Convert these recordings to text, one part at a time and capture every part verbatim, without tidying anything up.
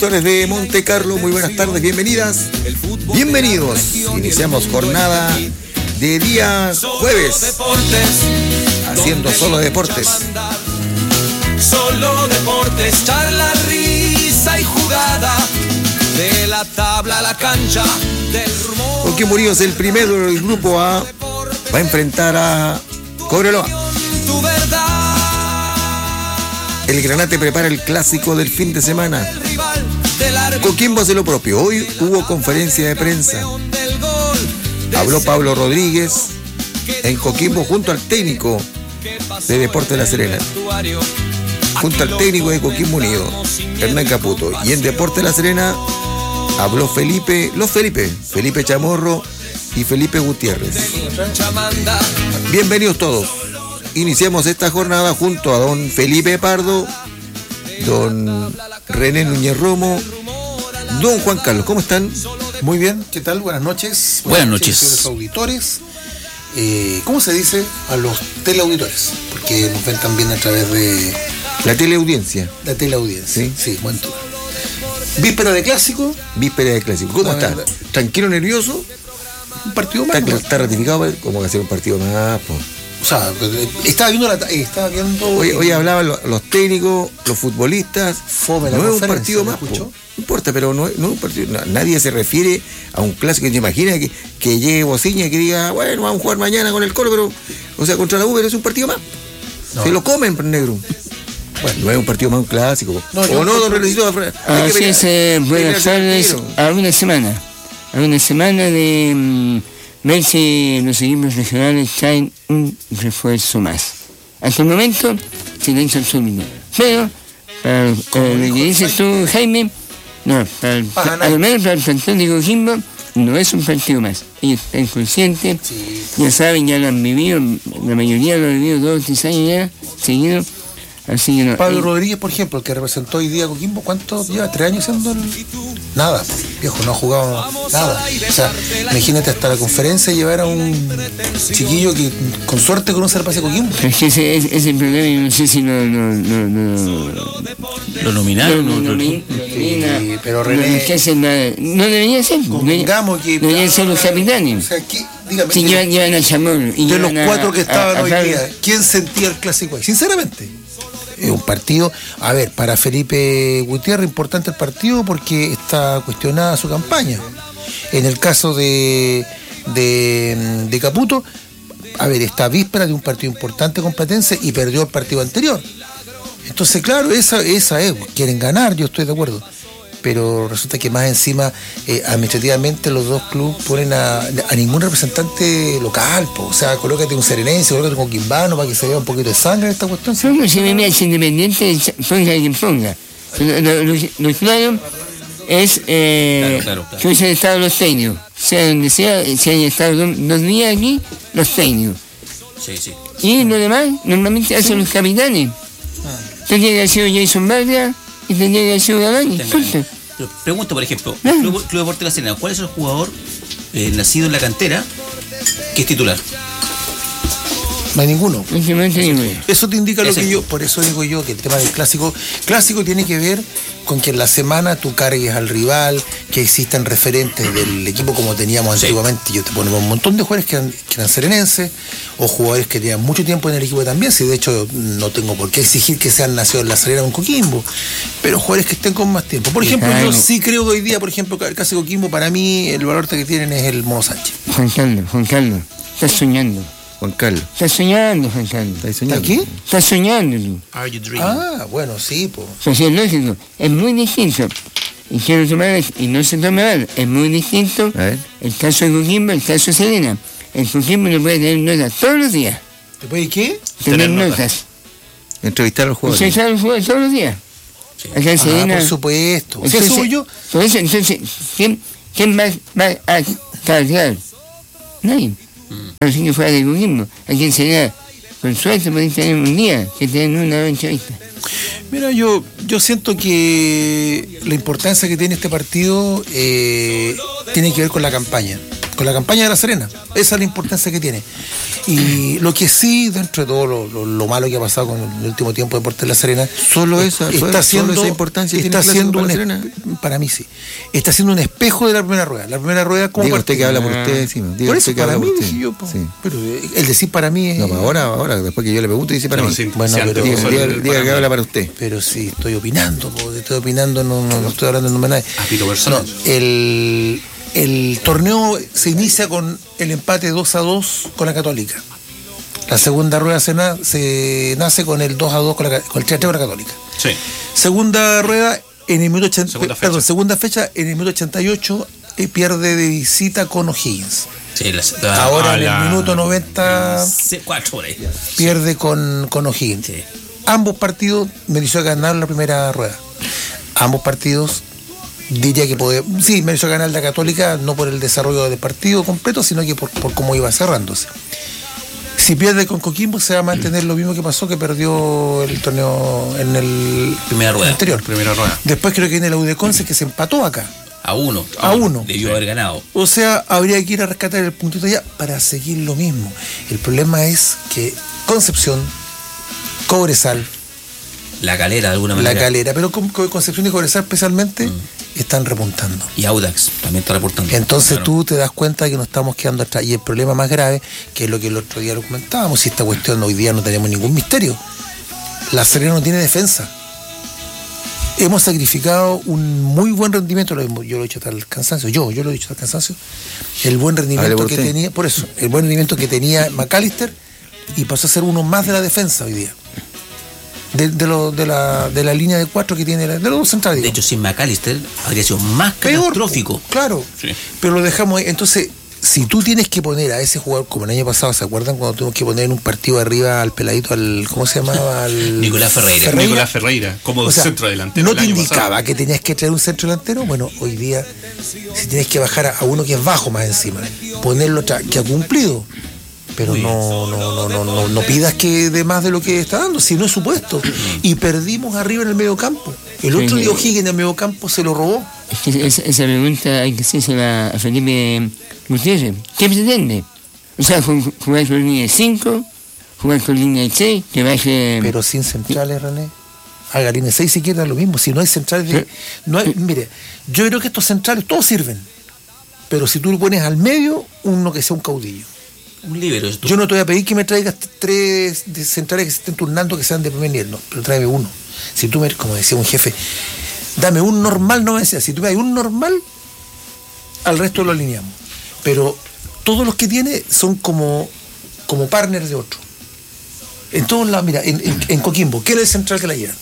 Torres de Monte Carlo, muy buenas tardes, bienvenidas, bienvenidos. Iniciamos jornada de día jueves, haciendo solo deportes. Solo deportes, charla, risa y jugada, de la tabla a la cancha, del rumor. Coquimbo Unido es el primero del grupo A, va a enfrentar a Cobreloa. Tu verdad. El Granate prepara el clásico del fin de semana. Coquimbo hace lo propio. Hoy hubo conferencia de prensa. Habló Pablo Rodríguez en Coquimbo junto al técnico de Deportes de La Serena, junto al técnico de Coquimbo Unido, Hernán Caputo. Y en Deportes de La Serena habló Felipe, los Felipe, Felipe Chamorro y Felipe Gutiérrez. Bienvenidos todos. Iniciamos esta jornada junto a don Felipe Pardo, don René Núñez Romo, don Juan Carlos. ¿Cómo están? Muy bien, ¿qué tal? Buenas noches. Buenas, Buenas noches. noches. Auditores. Eh, ¿Cómo se dice? A los teleauditores, porque nos ven también a través de... La teleaudiencia. La teleaudiencia, sí, sí, buen turno. Víspera de clásico. Víspera de clásico. ¿Cómo está? ¿Tranquilo, nervioso? Un partido más. Está, está ratificado como que hacer un partido más, pues. O sea, estaba viendo la, estaba viendo. Hoy, hoy hablaban los, los técnicos, los futbolistas. Fome la no es un partido más, po. No importa, pero no, no es un partido. No, nadie se refiere a un clásico. ¿Te imaginas que, que llegue Bociña y que diga, bueno, vamos a jugar mañana con el Colo, pero, o sea, contra la U, pero es un partido más? No. Se lo comen, negro. Bueno, no es un partido más, un clásico. No, o no, don Relecito. Así es, eh, buenas tardes. A una semana. A una semana de. Um, ver si los equipos regionales traen un refuerzo más. Hasta el momento, silencio absoluto. Pero, para eh, lo que dices tú, Jaime, no, para el, para, al menos para el plantel de Coquimbo, no es un partido más. Ellos están conscientes, sí. Ya saben, ya lo han vivido, la mayoría lo han vivido dos o tres años ya, seguido. Así que no. Pablo eh, Rodríguez, por ejemplo, el que representó hoy día a Coquimbo, ¿cuánto lleva? ¿Tres años siendo el...? Nada, viejo, no ha jugado nada. O sea, imagínate hasta la conferencia llevar a un chiquillo que con suerte conoce el pase a Coquimbo. Es que ese es ese el problema, y no sé si lo no, no, no, lo nominaron. No, no, no, sí, pero René... No, no debería ser. Convengamos que... Deberían ser los capitanes. O sea, ¿qué, dígame, si llevan, llevan a Chamorro. De los cuatro a, que estaban a, a, hoy a, día, ¿quién sentía el clásico ahí? Sinceramente. Es un partido, a ver, para Felipe Gutiérrez importante el partido porque está cuestionada su campaña. En el caso de, de, de Caputo, a ver, está víspera de un partido importante con Platense y perdió el partido anterior. Entonces, claro, esa, esa es, quieren ganar, yo estoy de acuerdo. Pero resulta que más encima, eh, administrativamente, los dos clubes ponen a, a ningún representante local, po. O sea, colócate un serenense, colócate un coquimbano para que se vea un poquito de sangre en esta cuestión. ¿Sí? No, si me mira, es independiente, ponga quien ponga. Lo, lo, lo, lo claro es eh, claro, claro, claro. que hubiesen estado los técnicos, sea donde sea, si han estado dos, dos días aquí, los técnicos. Sí, sí. Y lo demás, normalmente hacen sí. los capitanes. Ah. Tendría que haber sido Jason Vargas y tendría que haber sido Galani. Pregunto, por ejemplo, el Club, Club Deportes de La Serena, ¿cuál es el jugador eh, nacido en la cantera que es titular? No hay ninguno. ninguno. Eso te indica lo que yo, por eso digo yo que el tema del clásico, clásico tiene que ver con que en la semana tú cargues al rival, que existan referentes del equipo como teníamos sí. antiguamente. Yo te ponemos un montón de jugadores que eran, que eran serenenses, o jugadores que tenían mucho tiempo en el equipo también, si de hecho no tengo por qué exigir que sean nacidos en La Serena o en Coquimbo, pero jugadores que estén con más tiempo. Por ejemplo, yo sí creo que hoy día, por ejemplo, el caso de Coquimbo, para mí el valor que tienen es el Mono Sánchez. Juan Carlos, Juan Carlos, estás soñando. Juan Carlos. Estás soñando, Juan Carlos. ¿Estás soñando? ¿Aquí? Estás soñando tú. Are you dreaming? Ah, bueno, sí, pues. O sea, es lógico. Es muy distinto. Y quiero tomar, y no se tome mal, es muy distinto el caso de Coquimbo, el caso de Serena. El Coquimbo le puede tener notas todos los días. ¿Te puede qué? Tener, tener notas. notas. Entrevistar a los jugadores. Entrevistar a los jugadores todos los días. Sí. Acá en Serena. Ah, por supuesto. O sea, soy yo. Por eso, entonces, ¿quién, quién va, va a cargar? Nadie. Así que fuera de Coquimbo, aquí en Serena, con suerte podéis tener un día que tener una entrevista. Mira, yo, yo siento que la importancia que tiene este partido eh, tiene que ver con la campaña. con la campaña de La Serena. Esa es la importancia que tiene. Y lo que sí, dentro de todo lo, lo, lo malo que ha pasado con el último tiempo de Deportes La Serena, solo esa, está solo haciendo, esa importancia está tiene el clásico haciendo para un, La Serena. para mí sí, está haciendo un espejo de la primera rueda. La primera rueda como Diga usted que habla por Ah. usted encima. Diga Por usted eso, que para habla mí, por usted. dije yo, po. Sí. Pero eh, el decir para mí es... No, para ahora, ahora, después que yo le pregunte, dice para No, mí. sí, Bueno, sí, pero- antes Diga, usó diga- el diga que para- habla para usted. Pero sí, estoy opinando, po, estoy opinando, no, no, no estoy hablando en nombre de nadie. A pito personal. No, el, el torneo se inicia con el empate dos a dos con la Católica. La segunda rueda se, na- se nace con el dos a dos con, la, con el tres a tres con la Católica. Sí. Segunda rueda en el minuto ochenta, Segunda fecha. perdón, segunda fecha en el minuto ochenta y ocho eh, pierde de visita con O'Higgins. Sí, la, la- Ahora a en la- el minuto noventa C cuatro por ahí. pierde con, con O'Higgins. Sí. Ambos partidos mereció ganar la primera rueda. Ambos partidos diría que puede, sí, mereció ganar la Católica, no por el desarrollo del partido completo, sino que por, por cómo iba cerrándose. Si pierde con Coquimbo se va a mantener lo mismo que pasó, que perdió el torneo en el Primera rueda. anterior. Primera rueda. Después creo que viene la U de Conce, que se empató acá. A uno. A uno. Debió haber ganado. O sea, habría que ir a rescatar el puntito ya para seguir lo mismo. El problema es que Concepción, Cobresal, La Calera, de alguna La manera. Calera, pero con, con Concepción y Cobresal especialmente están repuntando. Y Audax también está reportando. Entonces Claro. tú te das cuenta de que nos estamos quedando atrás. Y el problema más grave, que es lo que el otro día lo comentábamos, si esta cuestión hoy día no tenemos ningún misterio. La Serena no tiene defensa. Hemos sacrificado un muy buen rendimiento, lo hemos- yo lo he dicho hasta el cansancio, yo, yo lo he dicho hasta el cansancio, el buen rendimiento Hable por que usted. tenía, por eso, el buen rendimiento que tenía McAllister y pasó a ser uno más de la defensa hoy día. De, de, lo- de, la, de la línea de cuatro que tiene, la- de los dos centrales. De digamos. hecho, sin McAllister habría sido más Peor, catastrófico. po, claro. Sí. Pero lo dejamos ahí. Entonces, si tú tienes que poner a ese jugador, como el año pasado, ¿se acuerdan cuando tuvimos que poner en un partido arriba al peladito, al, ¿cómo se llamaba? Al Nicolás Ferreira. Nicolás Ferreira, como O sea, centro delantero. ¿no el te año indicaba pasado. que tenías que traer un centro delantero? Bueno, hoy día, si tienes que bajar a, a uno que es bajo más encima, ponerlo otra, que ha cumplido. Pero no, no, no, no, no, no pidas que dé más de lo que está dando, si no es supuesto. Y perdimos arriba en el medio campo. El otro Sí, día sí. O'Higgins en el medio campo se lo robó. Es que esa, esa pregunta hay que hacérsela a Felipe Gutiérrez. ¿Qué pretende? O sea, ju- jugar con línea de cinco, jugar con línea de seis, que baje... Pero sin centrales, René. Haga línea seis si quiere, da lo mismo. Si no hay centrales, de- no hay, mire, yo creo que estos centrales todos sirven. Pero si tú lo pones al medio, uno que sea un caudillo. Un líbero. es tú. Yo no te voy a pedir que me traigas tres de centrales que se estén turnando que sean de primer nivel, no, pero tráeme uno. Si tú me, como decía un jefe, dame un normal, no me decía, si tú me das un normal, al resto lo alineamos. Pero todos los que tiene son como, como partners de otro. En todos lados, mira, en, en, en Coquimbo, ¿quién es el central que la lleva?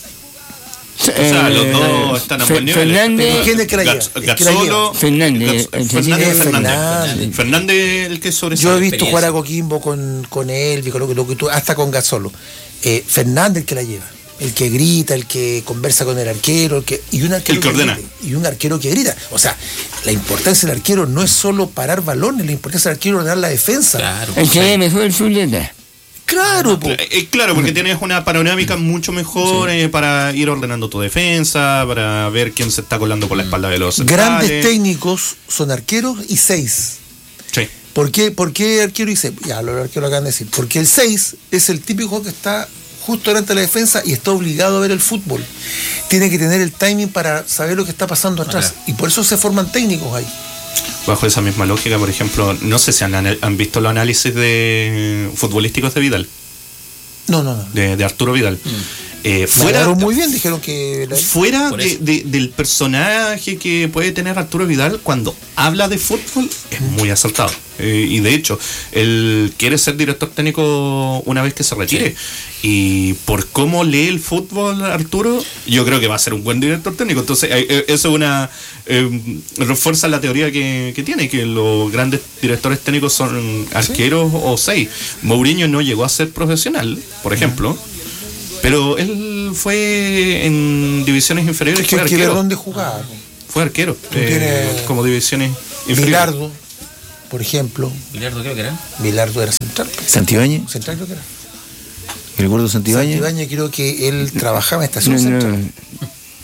O sea, los dos están a buen nivel. Fernández, ¿Quién es el que la lleva? Gats- El que la Gazzolo, Fernández, Gats- el que Fernández, tiene- Fernández. Fernández. Fernández, el que Yo sobresale. he visto experiencia. jugar a Coquimbo con, con Elvi, con lo que, lo que tú, hasta con Gazzolo. Eh, Fernández el que la lleva, el que grita, el que conversa con el arquero, el que, y un arquero El que ordena. grite, y un arquero que grita. O sea, la importancia del arquero no es solo parar balones, la importancia del arquero es ordenar la defensa. Claro. el que ve mejor el fuleta. Claro, po. Eh, eh, claro, porque tienes una panorámica mucho mejor eh, para ir ordenando tu defensa, para ver quién se está colando por la espalda de los Grandes centrales. técnicos son arqueros y seis. Sí. ¿Por qué, ¿Por qué arquero y seis? Ya, los arqueros lo acaban de decir. Porque el seis es el típico que está justo delante de la defensa y está obligado a ver el fútbol. Tiene que tener el timing para saber lo que está pasando atrás. Claro. Y por eso se forman técnicos ahí. Bajo esa misma lógica, por ejemplo, no sé si han, anal- han visto los análisis de futbolísticos de Vidal, No, no, no. de, de Arturo Vidal. Eh, Lo fuera hablaron muy bien, dijeron que... la- fuera Por de- eso. de- del personaje que puede tener Arturo Vidal cuando habla de fútbol es muy acertado. Eh, y de hecho, él quiere ser director técnico una vez que se retire. Y por cómo lee el fútbol Arturo, yo creo que va a ser un buen director técnico. Entonces, eh, eh, eso es una eh, refuerza la teoría que, que tiene, que los grandes directores técnicos son arqueros o seis. Mourinho no llegó a ser profesional, por ejemplo. Pero él fue en divisiones inferiores, Es que fue hay que ver arquero. dónde jugaba. Fue arquero. eh, tienes- como divisiones inferiores. Bilardo, por ejemplo. Bilardo creo que era. Bilardo era central. Santibáñez, Central creo que era. el gordo Santibáñez. Santibáñez creo que él trabajaba en No, estación no, central.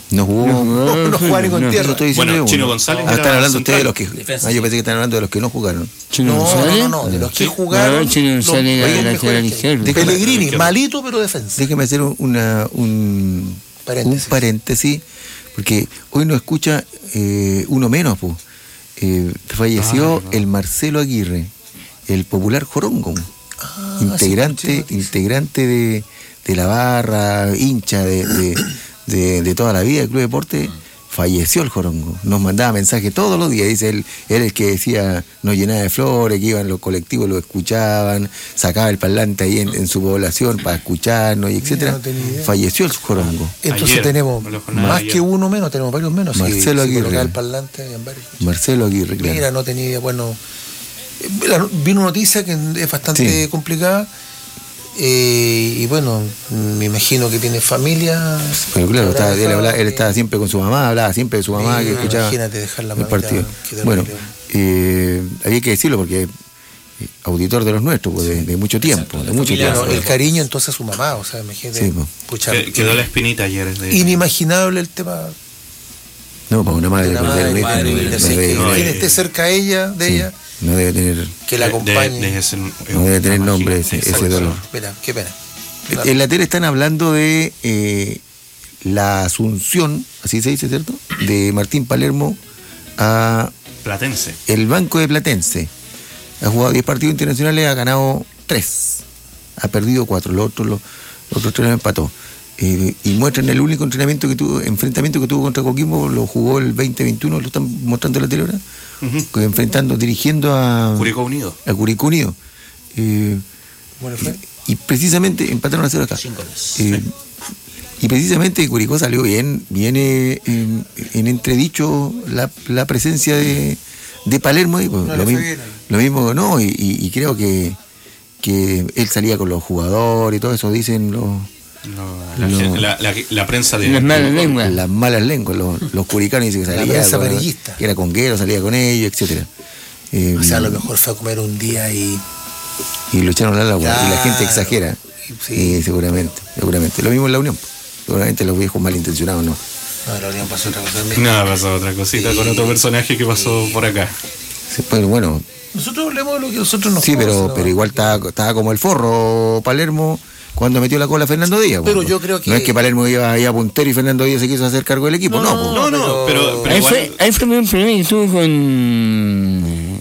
No jugó. No jugó. No, no jugar ni con No. tierra. Eso estoy diciendo Bueno, yo, Chino ¿no? González Ah, era están hablando ustedes de central. los que. Defensa. Ah, yo pensé que están hablando de los que no jugaron. Chino No, González. no, no, de los que Sí. jugaron. No, Chino los- González era los lateral mejores que- izquierdo. Déjame- Pellegrini, izquierdo. malito pero defensa. Déjeme hacer un- una, un Paréntesis. un paréntesis, porque hoy nos escucha eh, uno menos, pues. Eh, falleció Ah, el Marcelo Aguirre, el popular Jorongo, Ah, integrante, sí, escuché noticias. integrante de, de la barra, hincha de, de, de- de toda la vida del Club Deporte. Falleció el Jorongo, nos mandaba mensajes todos los días, dice él, él el que decía, nos llenaba de flores, que iban los colectivos, lo escuchaban, sacaba el parlante ahí en, en su población para escucharnos y etcétera. no tenía idea. Falleció el Jorongo. Entonces Ayer, tenemos en la jornada más de ayer. que uno menos, tenemos varios menos. Marcelo si, si Aguirre. colocaba el parlante en varios. Marcelo Aguirre, claro. Mira, no tenía idea. Bueno, eh, la- vino una noticia que es bastante Sí. complicada. eh, y bueno, me imagino que tiene familia. Pero claro, que habrá estaba- él, dejado, hablaba- él que- estaba siempre con su mamá, hablaba siempre de su mamá, Sí, que escuchaba imagínate dejar la el mamita, partido. qué terrible. Bueno, eh, había que decirlo porque es auditor de los nuestros, pues, de, de mucho tiempo, de mucho familia, tiempo. Bueno, el cariño entonces a su mamá, o sea, imagínate. Sí, pues. pucha, Que- Quedó la espinita ayer. De, inimaginable el tema No, para una madre de la perder madre, un hijo, madre, no, madre, no así que debe, no, quien eh, esté cerca a ella, de sí, ella, no debe tener, que la de- acompañe. de- de ese- no debe tener nombre ese, ese Exacto. dolor. Mira, qué pena. En la tele están hablando de eh, la asunción, así se dice, ¿cierto? De Martín Palermo a Platense. el Banco de Platense. Ha jugado diez partidos internacionales, ha ganado tres. Ha perdido cuatro, los otros, los, los otros tres los empató. Eh, y muestran el único entrenamiento que tuvo, enfrentamiento que tuvo contra Coquimbo, lo jugó el veinte veintiuno, lo están mostrando en la tele ahora, Ujú. enfrentando, dirigiendo a, Curicó Unido. a Curicó Unido. Eh, ¿Cómo le fue? y precisamente empataron a cero acá. Cinco goles. Eh, y precisamente Curicó salió bien, viene en, en entredicho la, la presencia de, de Palermo ahí, pues, No le lo, fue mismo, bien ahí. lo mismo, no, y, y- y creo que, que él salía con los jugadores y todo eso, dicen los, No, No. La, la- la prensa de. Las malas lenguas. las malas lenguas, los, los curicanos dicen que La salía prensa con- amarillista. que era conguero, salía con ellos, etcétera. Eh, O sea, a lo mejor fue a comer un día y. y lo echaron al agua, y la Claro. gente exagera. Sí. Sí, seguramente, seguramente. Lo mismo en la Unión. Seguramente los viejos malintencionados no. No, la Unión pasó otra cosa también. Nada, pasó otra cosita Sí. con otro personaje que pasó por acá. Sí, pero bueno, Nosotros hablemos de lo que nosotros nos sí, pero, conocen, pero ¿no? igual estaba, estaba como el forro Palermo cuando metió la cola a Fernando Díaz. Pero po. yo creo que- No es que Palermo iba, iba puntero y Fernando Díaz se quiso hacer cargo del equipo, no. po. No, no, pero, pero Ahí igual. fue, ahí fue un problema que tuvo con.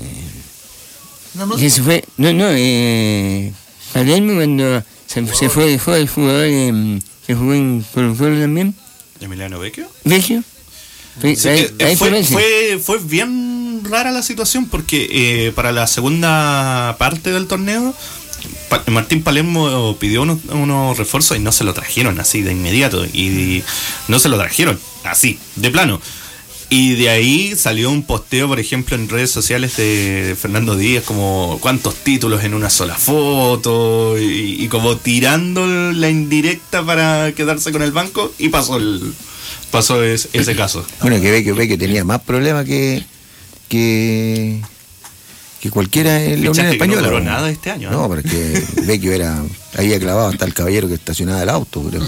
No, no, Que se fue. No, no, eh. Palermo cuando se, se fue, dejó el jugador eh, que jugó en Colo Colo también. Emiliano Vecchio. ¿Vecchio? Fue, Sí, ahí, eh, eh, ahí fue, fue, ese. fue, fue bien rara la situación porque eh, para la segunda parte del torneo Pa- Martín Palermo pidió unos, unos refuerzos y no se lo trajeron así de inmediato y no se lo trajeron así, de plano. Y de ahí salió un posteo, por ejemplo, en redes sociales de Fernando Díaz, como cuántos títulos en una sola foto, y, y como tirando la indirecta para quedarse con el banco, y pasó el pasó es- ese caso. Bueno, que ve que, ve que tenía más problemas que, que, que cualquiera en la Unión Fichaje que no Española. duró po. nada este año, ¿eh? No, porque Vecchio era, había clavado hasta el caballero que estacionaba el auto, creo.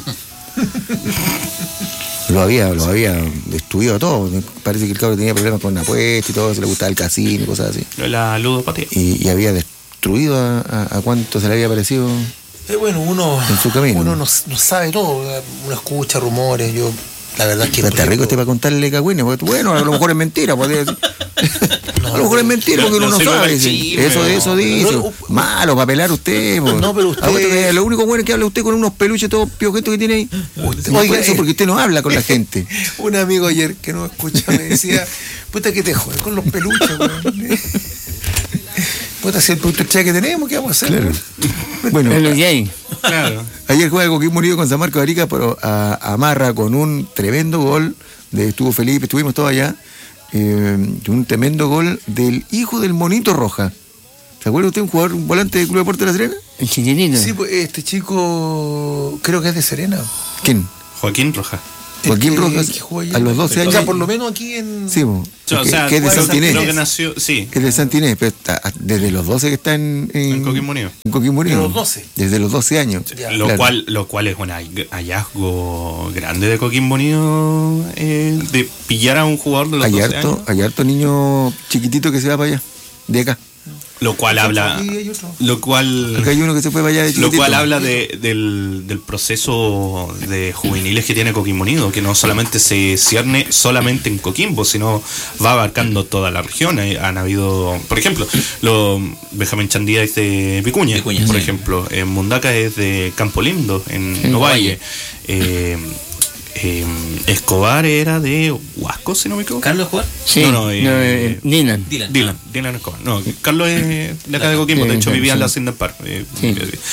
Lo había, lo había destruido todo. Me parece que el cabro tenía problemas con la apuesta y todo, se le gustaba el casino y cosas así. La ludopatía. Y, y había destruido a, a, a cuánto se le había parecido. Eh, bueno, uno, En su camino. uno no, no sabe todo, uno escucha rumores, yo la verdad es que... Pero por está rico ejemplo, este para contarle cagüines, porque bueno, a lo mejor es mentira, podría decir. A lo mejor es mentira porque no uno no sirve sabe. para el Sí. chisme, Eso de eso no. dice. No, Malo, para pelar usted. po. No, pero usted- Apuesto que lo único bueno es que habla usted con unos peluches todos piojentos que tiene ahí. Usted- Oiga Oiga, eso porque usted no habla con la gente. Un amigo ayer que no escucha me decía, puta que te jodes con los peluches, weón. Puta, si el producto che que tenemos, ¿qué vamos a hacer? Claro. Bueno, Es lo que hay. Claro. ayer juega Coquimbo Unido con San Marcos de Arica, pero a- amarra con un tremendo gol. De, estuvo Felipe, estuvimos todos allá. eh, un tremendo gol del hijo del Monito Roja. ¿Se acuerda usted un jugador, un volante del Club Deportes de La Serena? El chiquitito. Sí, pues este chico creo que es de Serena. ¿Quién? Joaquín Rojas. Joaquín Este, Rojas, que jugó allá. a los doce años. O sea, por lo menos aquí en. Sí, po, O que, sea, que es de creo Santa que Inés. nació, sí, Es de Santa Inés, pero está desde los doce que está en, en, en Coquimbo Unido. en Coquimbo Unido. De los doce. Desde los doce años. Ya. Lo, Claro. cual, lo cual es un hall- hallazgo grande de Coquimbo Unido, eh, de pillar a un jugador de los Hay doce harto, años. hay harto niño chiquitito que se va para allá, de acá. Lo cual habla, Y hay otro. lo cual, Acá hay uno que se fue para allá de lo chiquitito. cual habla de, del, del proceso de juveniles que tiene Coquimbo Unido, que no solamente se cierne solamente en Coquimbo, sino va abarcando toda la región. Eh, Han habido, por ejemplo, lo, Benjamín Chandía es de Vicuña, Vicuña, por sí. ejemplo. En Mundaca es de Campo Lindo, en Sí. Ovalle. Eh, eh, Escobar era de Huasco, si no me equivoco. ¿Carlos Escobar? Sí, No, no, no, eh, eh, Dylan. Dylan. Dylan, Dylan Escobar. No, Carlos es de acá de Coquimbo, de Sí, hecho sí, vivía en sí. la Hacienda Park. Eh, Sí.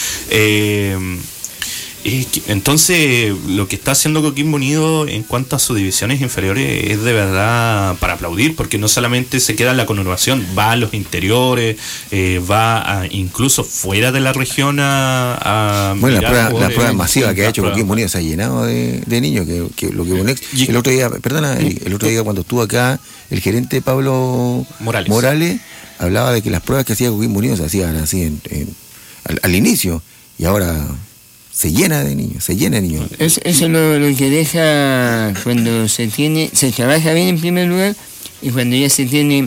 eh, eh, que- entonces, lo que está haciendo Coquimbo Unido en cuanto a sus divisiones inferiores es de verdad para aplaudir, porque no solamente se queda en la conurbación, va a los interiores, eh, va a- incluso fuera de la región a. a Bueno, la mirar prueba, la jugadores. prueba masiva que ha Las hecho pruebas. Coquimbo Unido se ha llenado de, de niños, que, que lo que un ex. Y- El otro día, perdona, el, el otro día cuando estuvo acá, el gerente Pablo Morales. hablaba de que las pruebas que hacía Coquimbo Unido se hacían así en- en- al, al inicio, y ahora se llena de niños, se llena de niños. Es- eso es lo, lo que deja cuando se tiene, se trabaja bien en primer lugar y cuando ya se tiene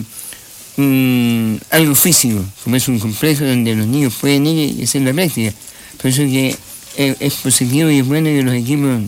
mm, algo físico, como es un complejo donde los niños pueden ir y hacer la práctica. Por eso que es, es positivo y es bueno que los equipos,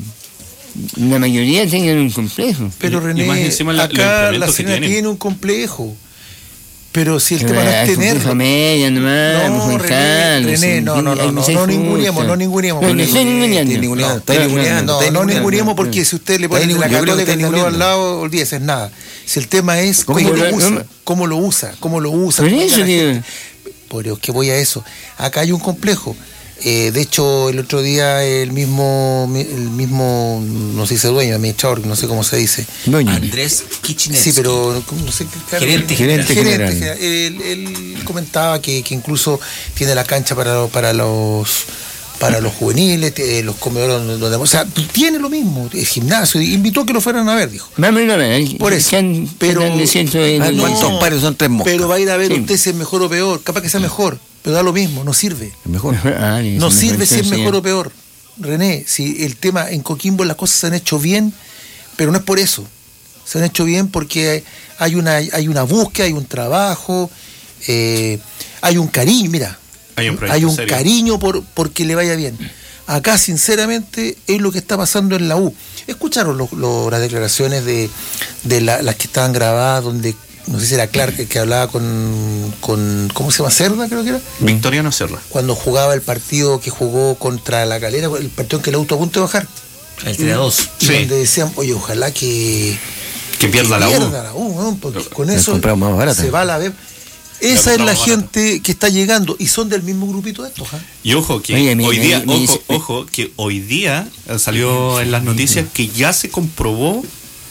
la mayoría tengan un complejo. Pero Y- y René, más encima la- los acá la implementos que Serena tienen. tiene un complejo. Pero si el Pero tema no hay es tenerlo. complejo media nomás, No, Juan René, Carlos, René, sí, no, no, no, hay no, que ser no ninguneemos, justo. no ninguneemos. No, No no estoy ninguneando. Estoy ninguneando, No, estoy no, ninguneando, no, No, está no ninguneando. ninguneemos porque si usted le pone Está la ninguneando. Yo creo que Católica está y el Calero al ninguneando. lado, olvídese, es nada. Si el tema es ¿Cómo cómo, lo lo- usa, no? cómo lo usa, cómo lo usa. Por cómo eso llega la digo. gente. Por eso que voy a eso. Acá hay un complejo. Eh, de hecho, el otro día el mismo, el mismo, no sé si es dueño, administrador, no sé cómo se dice. Dueño. Andrés Kichinevsky. Sí, pero ¿cómo? No sé qué cargo. Gerente Gerente Gerente, general. general. Él, él comentaba que, que incluso tiene la cancha para, para los para los juveniles, eh, los comedores donde, donde- o sea, tiene lo mismo, el gimnasio, invitó a que lo fueran a ver, dijo. Vamos a ver, Por eso, ¿qué han- qué pero- tan desierto es Ah, el- ¿cuántos pares son tres moscas? Pero va a ir a ver Sí. usted si es mejor o peor, capaz que sea mejor, pero da lo mismo, no sirve. Es mejor. Ah, No eso sirve si es entonces, mejor o peor. René, si el tema en Coquimbo las cosas se han hecho bien, pero no es por eso. Se han hecho bien porque hay una, hay una búsqueda, hay un trabajo, eh, hay un cariño, mira, Hay un proyecto hay un serio. cariño por porque le vaya bien. Acá, sinceramente, es lo que está pasando en la U. ¿Escucharon lo- lo- las declaraciones de, de la- las que estaban grabadas, donde, no sé si era Clark el que hablaba con, con, ¿cómo se llama? Cerda, creo que era. Victoriano Serra. Cuando jugaba el partido que jugó contra la Calera, el partido en que el auto a punto de bajar. El tres a dos. Y Sí. donde decían, oye, ojalá que, Que pierda la U. pierda la U, ¿no? Porque con La eso compramos más barata. se va a la B. Esa es la compramos barata. gente que está llegando y son del mismo grupito de estos. ¿ah? Y ojo, que Oye, mi- hoy mi- día, mi- ojo, mi- ojo, que hoy día eh, salió en las noticias que ya se comprobó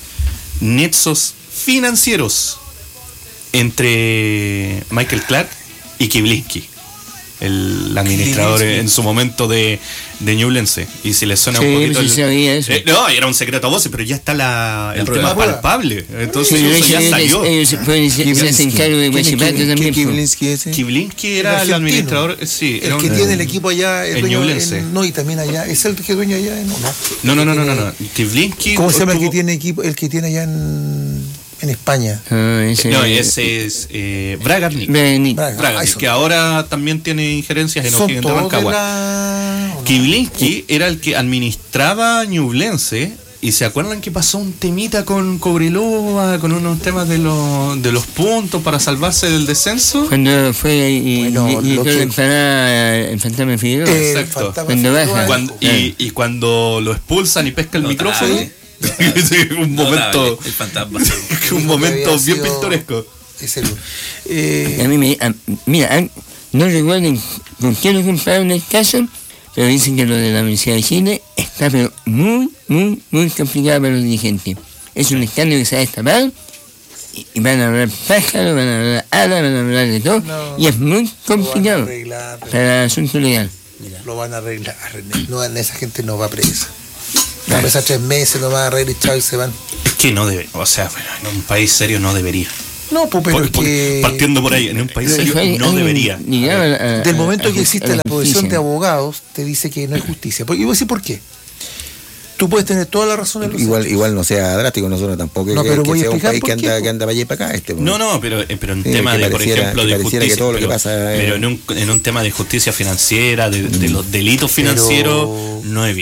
nexos financieros entre Michael Clark y Kiblinski, el administrador Kiblinski. en su momento de, de Ñublense. Y si le suena Sí, un poquito. pues sí el- sabía eso. Eh, no, era un secreto a voces, pero ya está la, el La tema prueba. palpable. Entonces, Sí, eso ellos, ya salió. ellos pueden ser- se hacen cargo de ¿Quién es Guachipato Kib- también. ¿Qué po. Kiblinski ese? Kiblinski era el argentino. administrador. eh, Sí, era El que un- tiene el equipo allá, el en dueño Ñublense. en- no, y también allá, es el que es dueño allá en, no, No, no, no, no, no, Tiene- no. Kiblinski. ¿Cómo se llama el que tuvo- tiene equipo, el que tiene allá en, en España? Ah, ese, No, ese es eh, Bragarnik. Bragarnik. Braga. Bragarnik, Ah, eso. que ahora también tiene injerencias en Son O'Higgins de todos de Rancagua. la... ¿o no? Kiblinski era el que administraba Ñublense. Y se acuerdan que pasó un temita con Cobreloa, con unos temas de los, de los puntos para salvarse del descenso. Cuando fue y, Bueno, y, y lo todo que- el fantasma- el fantasma Figueroa. Eh, Exacto. fantasma Cuando Figueroa baja. Cuando- y, y cuando lo expulsan y pesca el Notable. micrófono. Sí, un momento, Notable, el fantasma. un momento había bien sido- pintoresco. Es el- eh, A mí me, a- mira, a- no recuerden con quién lo compraron el caso, pero dicen que lo de la Universidad de Chile está pero muy, muy, muy complicado para los dirigentes. Es un escándalo que se va a destapar y, y van a hablar pájaros, van a hablar alas, van a hablar de todo No, y es muy lo van a complicado arreglar, para el asunto legal. lo van a arreglar. No, esa gente no va presa. a pesar tres meses nomás, arreglar y chao y se van. Es que no debe, o sea, en un país serio no debería. No, pues pero Por- es por- que... partiendo por ahí, en un país serio Hay- no hay- debería. ligado a- a- Del momento a- que a- existe a la profesión justicia. de abogados, te dice que no hay justicia. Porque- Y voy a decir por qué. Tú puedes tener toda la razón en los Igual, hechos. igual no sea drástico, nosotros tampoco No, que, pero que voy a sea un explicar país por que qué, anda, po. que anda para allá y para acá. Este, No, no, pero, eh, pero en Sí, tema que de, por pareciera- ejemplo, que de pareciera justicia, que todo lo que pero, pasa es- pero en, un, en un tema de justicia financiera, de, de los delitos financieros, Pero- no he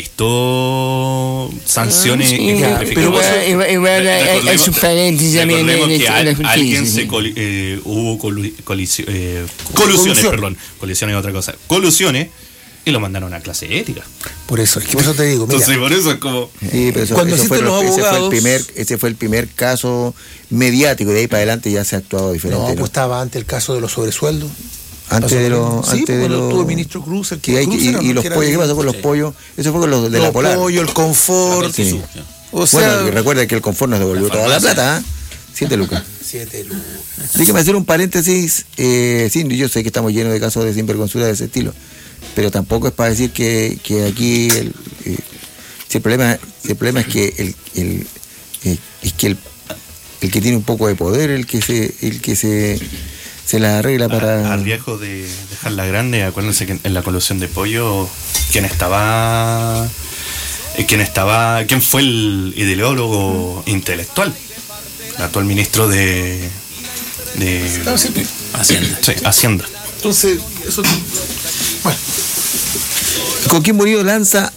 visto sanciones Sí, ejemplificadas. pero igual- igual- igual hay- hay- hay sus paréntesis también en- recordemos en- que en al- la justicia, alguien sí. se coli- eh, hubo colu- colisi- eh, colusiones, Colusión. perdón, colusiones es otra cosa, colusiones y lo mandaron a clase ética. Por eso, es que por eso te digo, mira, Entonces por eso es como Sí, pero eso, Cuando eso existen fue, los ese fue el abogados- primer, ese fue el primer caso mediático, de ahí para adelante ya se ha actuado diferente. no, ¿no? pues estaba antes el caso de los sobresueldos. Antes Pasó de lo los, mismo. Sí, antes pues, de cuando los, estuvo el ministro Cruz, el que que hay que- Cruz y, era, y ¿no? los Que era pollos, ¿qué el- pasó con los pollos? Eso fue con los de la Los Polar. pollos, el confort. Sí. O sea, Bueno, y recuerda que el confort nos devolvió toda la plata, ¿eh? Siete lucas. siete lucas. Déjeme hacer un paréntesis. Eh, sí, yo sé que estamos llenos de casos de sinvergüenzura de ese estilo, pero tampoco es para decir que, que aquí el, eh, si el problema si el problema es que el, el eh, es que el, el que tiene un poco de poder, el que se el que se se la arregla para a, a riesgo de dejarla grande. Acuérdense que en la colusión de pollo, quien estaba eh, quien estaba quién fue el ideólogo intelectual, el actual ministro de de Ah, sí, pues. Hacienda. sí, Hacienda. Entonces, eso. Bueno, Coquimbo Unido lanza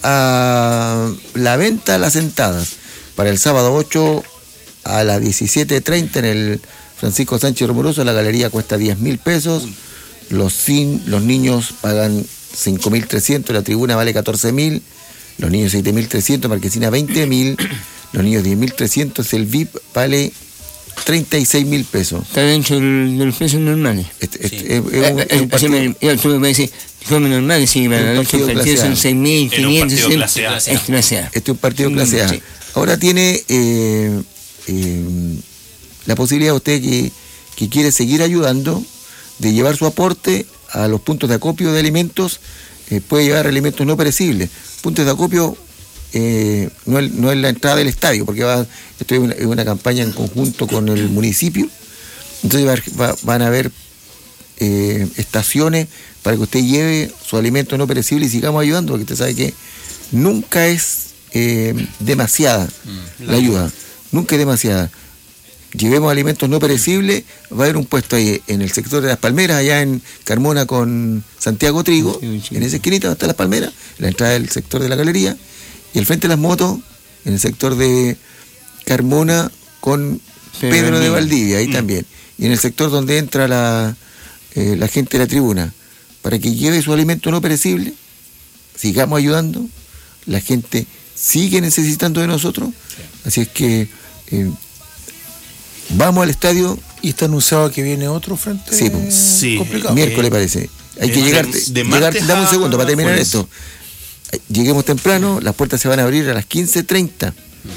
a la venta las entradas para el sábado ocho a las diecisiete treinta en el Francisco Sánchez Romoroso. La galería cuesta diez mil pesos. Los, sin, los niños pagan cinco mil trescientos, la tribuna vale catorce mil, los niños siete mil trescientos, Marquesina veinte mil, los niños diez mil trescientos, el V I P vale treinta y seis mil pesos. Está dentro del- de los precios normales. Este, este, Sí. es, es un, Eh, es un eh, así partido- me- yo, tú me puedes decir, forma normal, sí, para Un los partido otros clase partidos A. son seis mil Era un quinientos, partido clase A. es clase A. Este es un partido Mm, clase A. sí. Ahora tiene eh, eh, la posibilidad usted que, que quiere seguir ayudando de llevar su aporte a los puntos de acopio de alimentos. Eh, puede llevar alimentos no perecibles. Puntos de acopio eh, no, es, no es la entrada del estadio, porque va, esto es una, es una campaña en conjunto con el municipio. Entonces va- va- van a haber eh, estaciones para que usted lleve su alimento no perecible y sigamos ayudando, porque usted sabe que nunca es eh, demasiada la ayuda, nunca es demasiada. Llevemos alimentos no perecibles, va a haber un puesto ahí en el sector de las palmeras, allá en Carmona con Santiago Trigo, Sí, sí. en esa esquinita donde están las palmeras, la entrada del sector de la galería, y al frente de las motos, en el sector de Carmona con Pedro Pedro de Valdivia. Valdivia, ahí también, y en el sector donde entra la, eh, la gente de la tribuna, para que lleve su alimento no perecible, sigamos ayudando, la gente sigue necesitando de nosotros, así es que eh, vamos al estadio y está anunciado que viene otro frente Sí, pues. Sí. complicado. miércoles parece. Hay de que mar- llegar, de llegar martes dame un a segundo para terminar jueves. esto. Lleguemos temprano, las puertas se van a abrir a las quince treinta.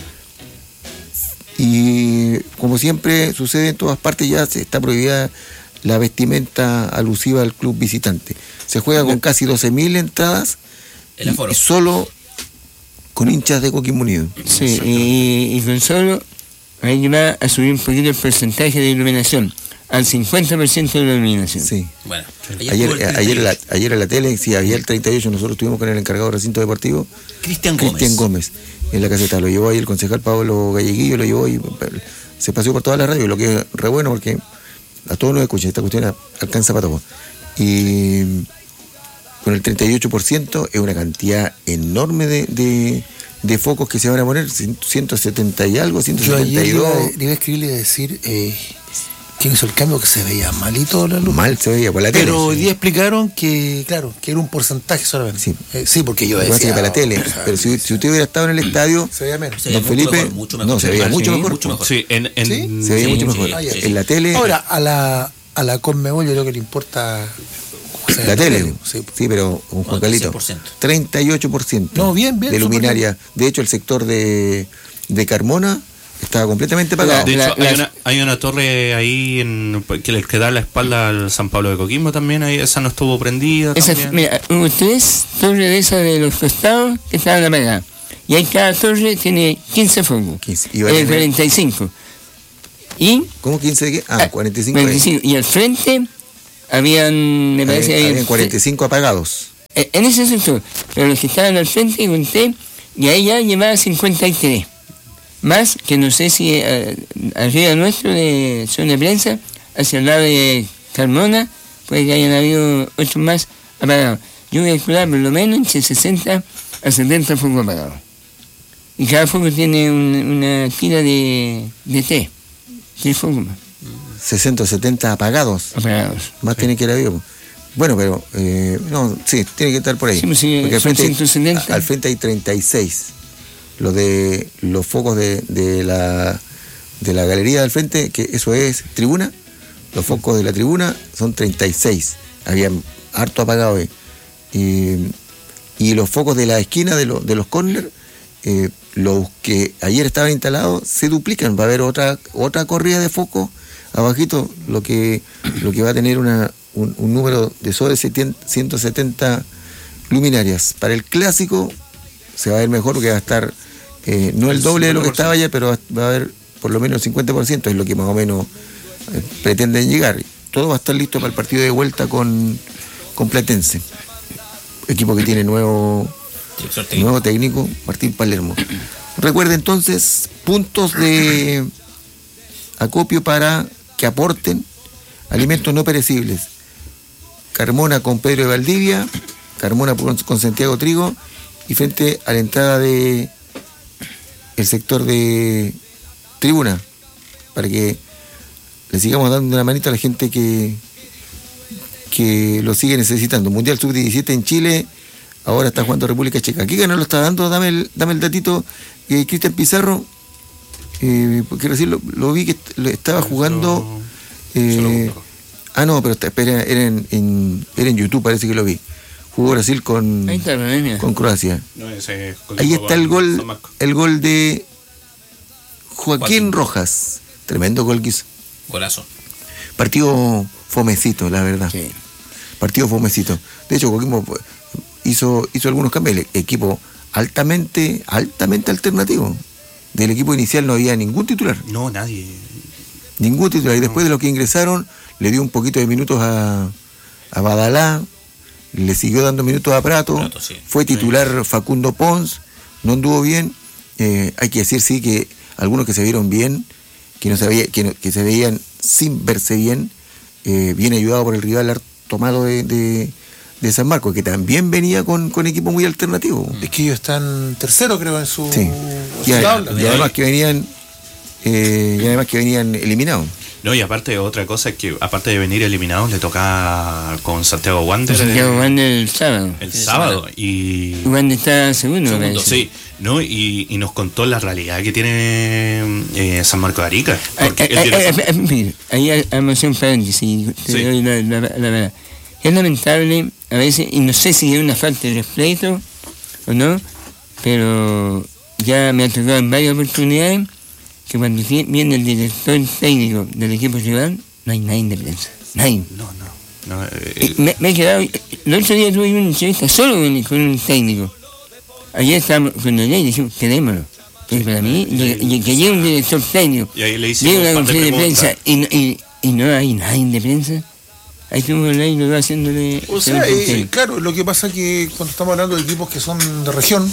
Y como siempre sucede en todas partes, ya se está prohibida la vestimenta alusiva al club visitante. Se juega con casi doce mil entradas El aforo. y solo con hinchas de Coquimbo Unido. Sí, y, y con solo ahí va a subir un poquito el porcentaje de iluminación, al cincuenta por ciento de la iluminación. Sí. Bueno, Ayer, estuvo el eh, ayer, en la, treinta y ocho. ayer en la tele, sí, había el treinta y ocho, nosotros estuvimos con el encargado del recinto deportivo, Cristian Gómez. Cristian Gómez, en la caseta. Lo llevó ahí el concejal Pablo Galleguillo, lo llevó y se paseó por toda la radio, lo que es re bueno porque a todos nos escucha, esta cuestión alcanza para todos. Y con el treinta y ocho por ciento es una cantidad enorme de, de, de focos que se van a poner, ciento setenta y algo, ciento Yo setenta ayer y le iba, dos. le iba a escribirle y decir eh, quién hizo el cambio, que se veía malito la luz. Mal se veía por la tele. Pero hoy sí. día explicaron que, claro, que era un porcentaje solamente. Sí. Eh, sí, porque yo Lo que pasa es decía... que para la tele, pero si, si usted hubiera estado en el estadio, Se veía menos. Se veía don mucho Felipe, mejor, mucho mejor. no, se veía Sí, mucho sí, mejor. mucho mejor. Sí, en, en ¿Sí? Se veía Sí, mucho sí, mejor. sí. En la tele, Ahora, a la, a la Conmebol yo creo que le importa... o sea, la tele, Sí. sí, pero un Juan No, Carlito, cien por ciento. treinta y ocho por ciento No, bien, bien, de súper luminaria. De hecho, el sector de, de Carmona estaba completamente apagado. De La- hecho, la- hay, una, hay una torre ahí en, que le que da la espalda al San Pablo de Coquimbo también, ahí esa no estuvo prendida. Esa, también. mira, hubo tres torres de esas de los costados que estaban apagadas. Y ahí cada torre tiene quince focos. quince. Y va a El tener- cuarenta y cinco. Y, ¿Cómo quince de qué? Ah, ah, cuarenta y cinco. cuarenta y cinco. Y al frente habían, me parece, Habían, habían- habían cuarenta y cinco apagados. eh, en ese sector. Pero los que estaban al frente, conté, y ahí ya llevaba cincuenta y tres. Más que no sé si eh, arriba nuestro de zona de prensa, hacia el lado de Carmona, puede que hayan habido ocho más apagados. Yo voy a calcular por lo menos entre sesenta a setenta focos apagados. Y cada foco tiene un- una tira de, de té. Tres focos más sesenta o setenta apagados. apagados. Más tiene que ir haber. Bueno, pero, eh, no, sí, tiene que estar por ahí. Sí, pues sí, Porque al son frente, ciento setenta. al frente hay treinta y seis. Los de los focos de, de la de la galería del frente, que eso es tribuna, los focos de la tribuna son treinta y seis. Habían harto apagados ahí. Y, y los focos de la esquina de, lo- de los corners, eh, los que ayer estaban instalados, se duplican. Va a haber otra otra corrida de focos abajito, lo que lo que va a tener una, un, un número de sobre ciento setenta luminarias. Para el clásico se va a ver mejor porque va a estar eh, no el doble de lo que estaba ayer, pero va, va a haber por lo menos el cincuenta por ciento, es lo que más o menos eh, pretenden llegar. Todo va a estar listo para el partido de vuelta con, con Platense, equipo que tiene nuevo Director técnico. nuevo técnico, Martín Palermo. Recuerde entonces, puntos de acopio para que aporten alimentos no perecibles. Carmona con Pedro de Valdivia, Carmona con, con Santiago Trigo, y frente a la entrada de el sector de tribuna, para que le sigamos dando una manita a la gente que que lo sigue necesitando. Mundial sub diecisiete en Chile, ahora está jugando República Checa. ¿Qué ganó lo está dando? Dame el, dame el datito. Eh, Cristian Pizarro, eh, porque recién lo, lo vi que est- lo estaba jugando. eh, ah, no, pero está- espera, era en, en- era en YouTube, parece que lo vi. Jugó Brasil con, Ahí está, mira. con Croacia. No, ese Ahí está el San gol, Marco. el gol de Joaquín Joaquín. Rojas. Tremendo gol que hizo. Golazo. Partido fomecito, la verdad. Sí. Partido fomecito. De hecho, Coquimbo hizo, hizo algunos cambios. El equipo altamente, altamente alternativo. Del equipo inicial no había ningún titular. No, nadie. Ningún titular. Y después de los que ingresaron, le dio un poquito de minutos a, a Badalá, le siguió dando minutos a Prato, Prato, sí. fue titular Facundo Pons, no anduvo bien. Eh, hay que decir, sí, que algunos que se vieron bien, que no se, veía, que, no- que se veían sin verse bien, eh, bien ayudado por el rival har- tomado de, de, de San Marcos, que también venía con, con equipo muy alternativo. Es que ellos están tercero, creo, en su, Sí. en Y, su a- tabla. y además que venían eh, y además que venían eliminados. No, y aparte otra cosa es que aparte de venir eliminados le toca con Santiago Wander Santiago el, Wander el sábado. el Sí, sábado y Wander está segundo, me Segundo, parece. sí, ¿no? Y, y nos contó la realidad que tiene eh, San Marcos de Arica. Ay, Porque ay, el ay, director- ay, mire, ahí hay- vamos a hacer un paréntesis y te Sí. doy la, la, la verdad. Es lamentable a veces, y no sé si es una falta de respeto o no, pero ya me ha tocado en varias oportunidades que cuando vi- viene el director técnico del equipo rival, no hay nadie de prensa. Nadie. no, no, no, eh, Y me, me he quedado. El otro día tuve una entrevista solo con, con un técnico. Ayer estábamos con el y dijimos, quedémoslo. Pero para mí, de- y que llegue un director técnico, y ahí le hicimos llega una un par de conferencia de preguntas. prensa y, y, y no hay nadie de prensa. Ahí estuvimos el y lo haciéndole. O sea, eh, claro, lo que pasa es que cuando estamos hablando de equipos que son de región,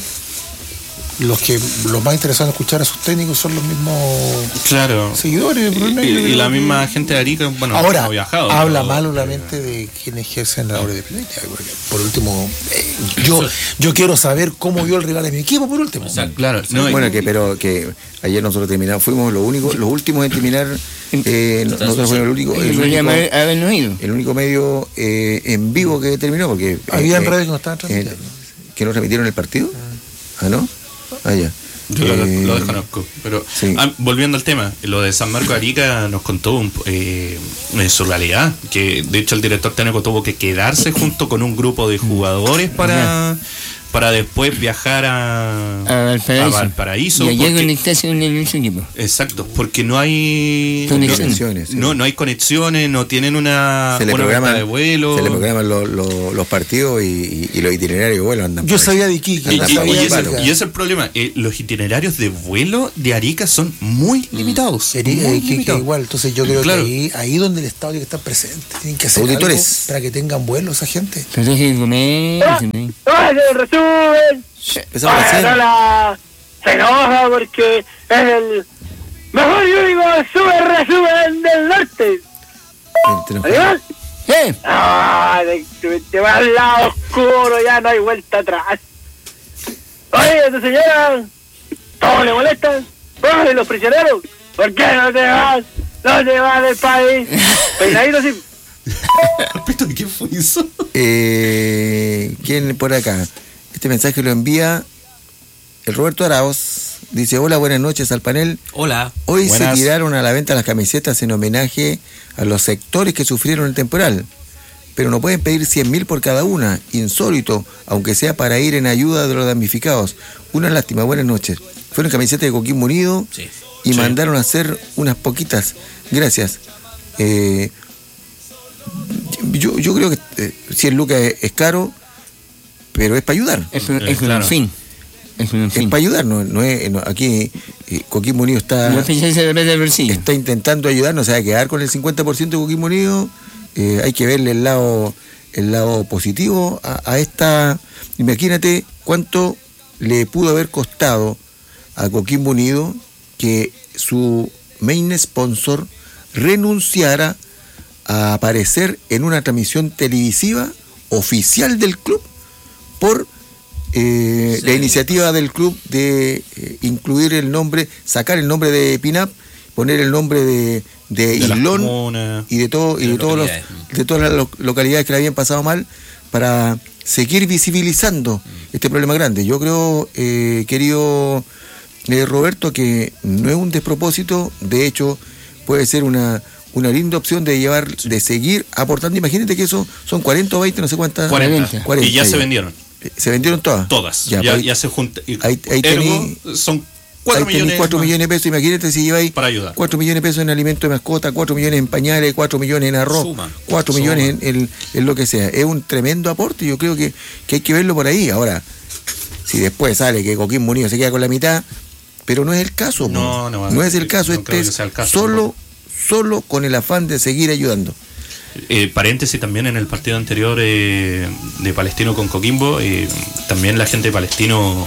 los que los más interesados en escuchar a sus técnicos son los mismos Claro. seguidores. Y, Bruno, y- yo y creo la que- misma gente de Arica, bueno, Ahora, no ha viajado. habla pero- mal obviamente de quienes ejercen la labor de plenaria, porque por último, eh, yo, yo quiero saber cómo vio el rival de mi equipo, por último. Exacto. Claro, no, y- Bueno, que pero que ayer nosotros terminamos, fuimos los únicos, los últimos en terminar, eh, nosotros fuimos el único, el Podríamos único, haber- habernos ido. el único medio eh, en vivo que terminó, porque Había eh, redes eh, que no estaban transmitiendo. eh, que no transmitieron el partido. Ah, ¿no? Ah, ya. Yo lo, Eh, lo desconozco. Pero sí. ah, volviendo al tema, lo de San Marcos de Arica nos contó un, eh, en su realidad, que de hecho el director técnico tuvo que quedarse junto con un grupo de jugadores para, para después viajar a, A Valparaíso. a Valparaíso, Y allá porque- conectarse con el otro equipo. Exacto, porque no hay Conexiones. no, no, no hay conexiones, no tienen una, Se le una programan, venta de vuelo. se le programan los, los, los partidos y, y, y los itinerarios de vuelo andan Yo por ahí. sabía de Iquique. Y, no Andan y- para sabía y allá, de ese, palo. Iquique. y ese es el problema. eh, los itinerarios de vuelo de Arica son muy limitados. Eri- muy eh, Iquique limitados. igual, entonces yo creo Claro. que ahí, ahí donde el Estado tiene que estar presente, tienen que hacer Auditores. algo para que tengan vuelo esa gente. Pero deje de comer. ¿no? ¡Oye, el resumen! Empezamos Oye, recién. no la- se enoja porque es el mejor y único super resumen del norte. Te enojas. ¿Adiós? ¡Eh! Ah, te, te- te vas al lado oscuro, ya no hay vuelta atrás. Oye, tu señora, ¿todo le molesta? Oye, los prisioneros, ¿por qué no te vas? No te vas del país. Peinadito así. Respecto de ¿Qué fue eso? Eh, ¿Quién por acá? Este mensaje lo envía el Roberto Arauz. Dice, hola, buenas noches al panel. Hola. Hoy Buenas. se tiraron a la venta las camisetas en homenaje a los sectores que sufrieron el temporal. Pero no pueden pedir cien mil por cada una. Insólito, aunque sea para ir en ayuda de los damnificados. Una lástima, buenas noches. Fueron camisetas de Coquimbo Unido Sí. y Sí. mandaron a hacer unas poquitas. Gracias. Eh, yo, yo creo que eh, cien lucas es, es caro, pero es para ayudar. Es, con- Eh, es con claro. un fin. Es con un Es fin. para ayudar, no, no es, no- aquí eh, Coquimbo Unido está... No pensarse de plata del bolsillo. está intentando ayudar, no se va a quedar con el cincuenta por ciento de Coquimbo Unido. Eh, hay que verle el lado el lado positivo a, a esta. Imagínate cuánto le pudo haber costado a Coquimbo Unido que su main sponsor renunciara a aparecer en una transmisión televisiva oficial del club por eh, Sí. la iniciativa del club de eh, incluir el nombre, sacar el nombre de Pinap, poner el nombre de, de, De las Islón comunas. y de todo y De de las todos los, localidades. de todas las lo- localidades que le habían pasado mal para seguir visibilizando este problema grande. Yo creo, eh, querido eh, Roberto, que no es un despropósito, de hecho puede ser una una linda opción de llevar, de seguir aportando. Imagínate que eso son cuarenta o veinte, no sé cuántas. cuarenta. cuarenta, Y ya se ya. vendieron. Eh, ¿Se vendieron todas? Todas. Ya, Ya, pues, ya se juntan. ahí- ahí Ergo, tení- son cuatro ahí tenés millones. cuatro más. millones de pesos. Imagínate si lleváis Para ayudar. cuatro millones de pesos en alimento de mascota, cuatro millones en pañales, cuatro millones en arroz, Suma. cuatro Suma. millones en, en- en lo que sea. Es un tremendo aporte. Yo creo que, que hay que verlo por ahí. Ahora, si después sale que Coquimbo Unido se queda con la mitad, pero no es el caso. po. No, no, no es el caso. no Este creo que es sea el caso, solo, solo con el afán de seguir ayudando. Eh, paréntesis también en el partido anterior eh, de Palestino con Coquimbo, eh, también la gente de Palestino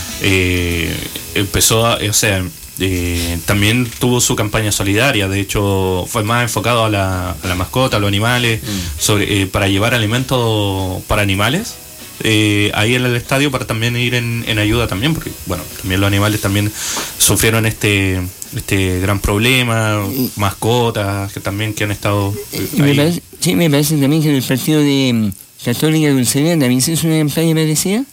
eh, empezó a, o sea, eh, también tuvo su campaña solidaria, de hecho fue más enfocado a la, a la mascota, a los animales, sobre, eh, para llevar alimentos para animales. eh, ahí en el estadio para también ir en, en ayuda también, porque bueno, también los animales también sufrieron este este gran problema, mascotas que también que han estado eh, Y me ahí. parece, sí, me parece también que en el partido de mm, Católica Dulcería también se hizo una campaña parecida.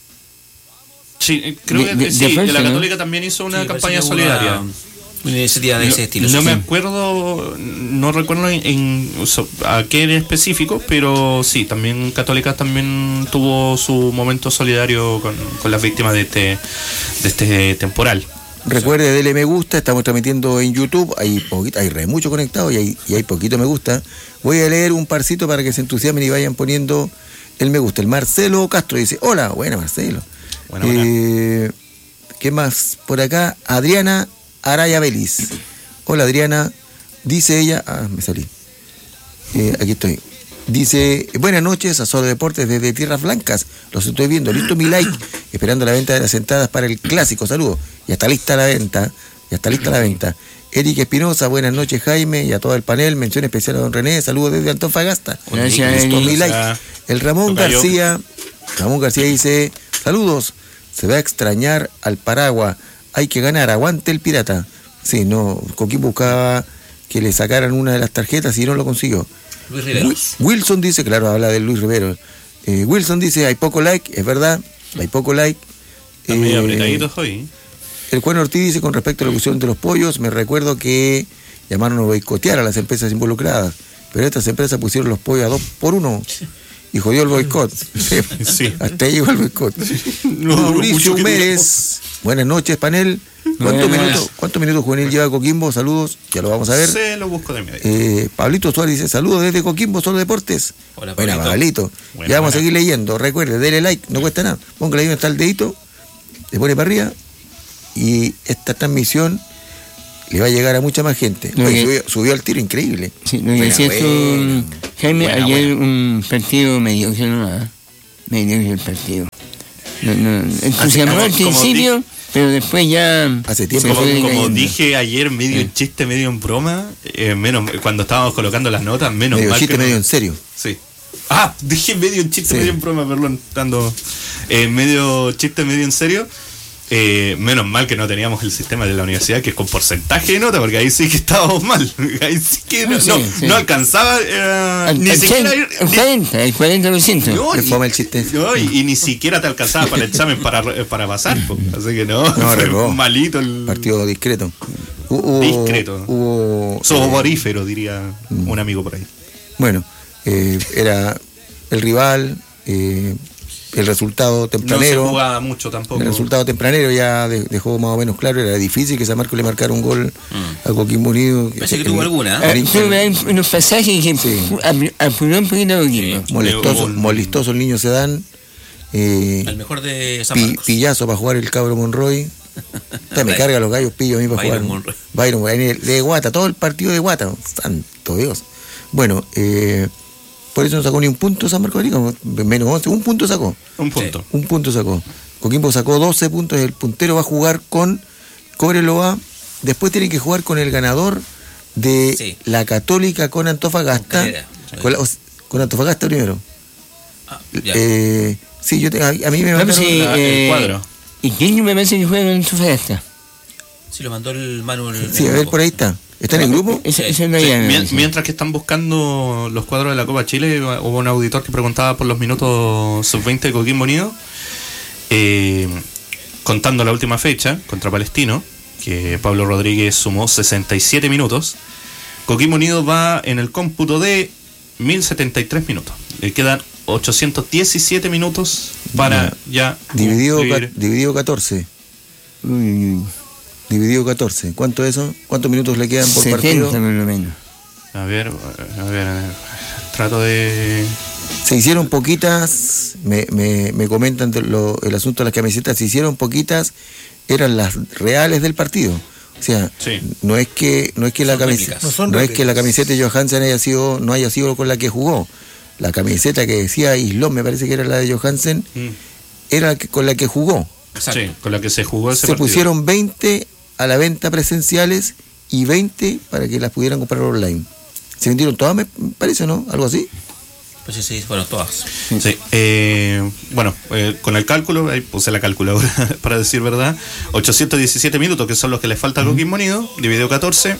Sí, eh, creo De- que de- eh, sí, de que fuerza, la ¿no? Católica también hizo una Sí, parece campaña que hubo solidaria. Una, una iniciativa de ese estilo. No, no sí. me acuerdo, no recuerdo en, en- so- a qué en específico, pero sí, también Católica también tuvo su momento solidario con, con las víctimas de este, de este temporal. Recuerde, dele me gusta, estamos transmitiendo en YouTube, hay poquito, hay re mucho conectado y hay, y hay poquito me gusta. Voy a leer un parcito para que se entusiasmen y vayan poniendo el me gusta. El Marcelo Castro dice, hola, buena Marcelo. Buena, buena. Eh, ¿Qué más? Por acá, Adriana Araya Belis. Hola Adriana, dice ella, ah, me salí. Eh, aquí estoy. Dice, buenas noches a Solo Deportes desde Tierras Blancas. Los estoy viendo. Listo mi like. Esperando la venta de las entradas para el clásico. Saludos. Ya está lista la venta. Ya está lista la venta. Eric Espinosa, buenas noches Jaime y a todo el panel. Mención especial a don René. Saludos desde Antofagasta. Gracias, Listo mi Eric. like. Ah, El Ramón tocayo. García. Ramón García dice, saludos. Se va a extrañar al Paragua. Hay que ganar. Aguante el pirata. Sí, no. Coquín buscaba que le sacaran una de las tarjetas y no lo consiguió. Luis Rivero. Wi- Wilson dice, claro, habla de Luis Rivero. Eh, Wilson dice, hay poco like, es verdad, hay poco like. Están medio Eh, apretaditos hoy. el Juan Ortiz dice, con respecto a la cuestión de los pollos, me recuerdo que llamaron a boicotear a las empresas involucradas, pero estas empresas pusieron los pollos a dos por uno y jodió el boicot. Sí. Hasta ahí llegó el boicot. No, Mauricio mucho que Humérez. Buenas noches, panel. ¿Cuántos Buenas. minutos, ¿Cuántos minutos juvenil lleva Coquimbo? Saludos, ya lo vamos a ver. Se lo busco de medio. Eh, Pablito Suárez dice, saludos desde Coquimbo, Solo Deportes. Hola, Buena, Pablito. Pablito. Buena, Ya vamos a buena. seguir leyendo. Recuerde, dele like, no cuesta nada. Póngale ahí donde está el dedito, le pone para arriba y esta transmisión le va a llegar a mucha más gente. Lo Oye, que- subió, subió al tiro increíble. Sí, lo que Buena, decías tú, buena. Jaime, Buena, ayer buena. un partido mediocre nomás. Mediocre el partido. No, no, entusiasmó como- al como principio, pero después ya. Hace tiempo. se Como, fue como decayendo. dije ayer, medio en chiste, medio en broma, eh, menos cuando estábamos colocando las notas, menos Medio mal chiste, que no- medio en serio. Sí. Ah, dije medio en chiste, Sí. medio en broma, perdón, dando eh, medio chiste, medio en serio. Eh, menos mal que no teníamos el sistema de la universidad que es con porcentaje de nota, porque ahí sí que estábamos mal. Ahí sí que no, Ah, sí, no, sí. no alcanzaba eh, Al, ni al siquiera cien, ir- el ni- cuarenta, el cuarenta por ciento. no, Qué y- fome el chiste. no, y, y ni siquiera te alcanzaba para el examen para, para pasar. po. Así que no, No, fue arregló. malito el Partido discreto. Hubo, Discreto. Hubo, eh, soborífero, diría Mm. un amigo por ahí. bueno, eh, era el rival, eh, el resultado No se tempranero. jugaba mucho tampoco. El resultado tempranero ya de- dejó más o menos claro, era difícil que San Marcos le marcara un gol a Coquimbo Unido. Parece que tuvo alguna, Ah, ¿eh? El- tuve ahí unos pasajes que ap- apuró un poquito a Coquimbo. Molestoso, Sí. molestoso el niño Sedán. Eh, El mejor de San pi- Marcos. pillazo para jugar el cabro Monroy. Usted me carga los gallos pillos a mí para Byron jugar. Monroy. Byron Monroy, de Guata, todo el partido de Guata. Santo Dios. Bueno, eh, por eso no sacó ni un punto San Marcos de Arica, menos once, un punto sacó. Un punto. Un punto sacó. Coquimbo sacó doce puntos, el puntero va a jugar con Cobreloa. Después tiene que jugar con el ganador de Sí. la Católica con Antofagasta. Con Calera. Con, la- o- con Antofagasta primero. Ah, ya. Eh, sí, yo te- a, a mí me No, mandaron... pues sí, la- el eh, cuadro. ¿Y quién me parece que juega con Antofagasta? Sí, lo mandó el Manuel. Sí, a ver, por ahí está. ¿Está en el grupo? Esa, esa es la Sí, llave, me mien- parece. mientras que están buscando los cuadros de la Copa Chile, hubo un auditor que preguntaba por los minutos sub veinte de Coquimbo Unido, eh, contando la última fecha contra Palestino, que Pablo Rodríguez sumó sesenta y siete minutos. Coquimbo Unido va en el cómputo de mil setenta y tres minutos. Le quedan ochocientos diecisiete minutos para ya Dividido, cumplir- ca- dividido catorce. Uy, uy, uy. Dividido catorce. ¿Cuánto es eso? ¿Cuántos minutos le quedan por setenta partido? por lo menos. A ver, a ver, a ver, trato de... Se hicieron poquitas, me, me, me comentan de lo- el asunto de las camisetas, se hicieron poquitas, eran las reales del partido. O sea, Sí. no es que no es que la Son camiseta réplicas. No son no es réplicas. que la camiseta de Johansen haya sido no haya sido con la que jugó. La camiseta que decía Islón, me parece que era la de Johansen, Mm, era la que- con la que jugó. Exacto. sí, con la que se jugó ese Se partido. pusieron veinte a la venta presenciales y veinte para que las pudieran comprar online. Se vendieron todas, me parece, ¿no? Algo así. Pues sí, sí, fueron todas. Sí, eh, bueno, eh, con el cálculo, ahí puse la calculadora para decir verdad, ochocientos diecisiete minutos, que son los que le falta a Coquimbo Unido, dividido catorce,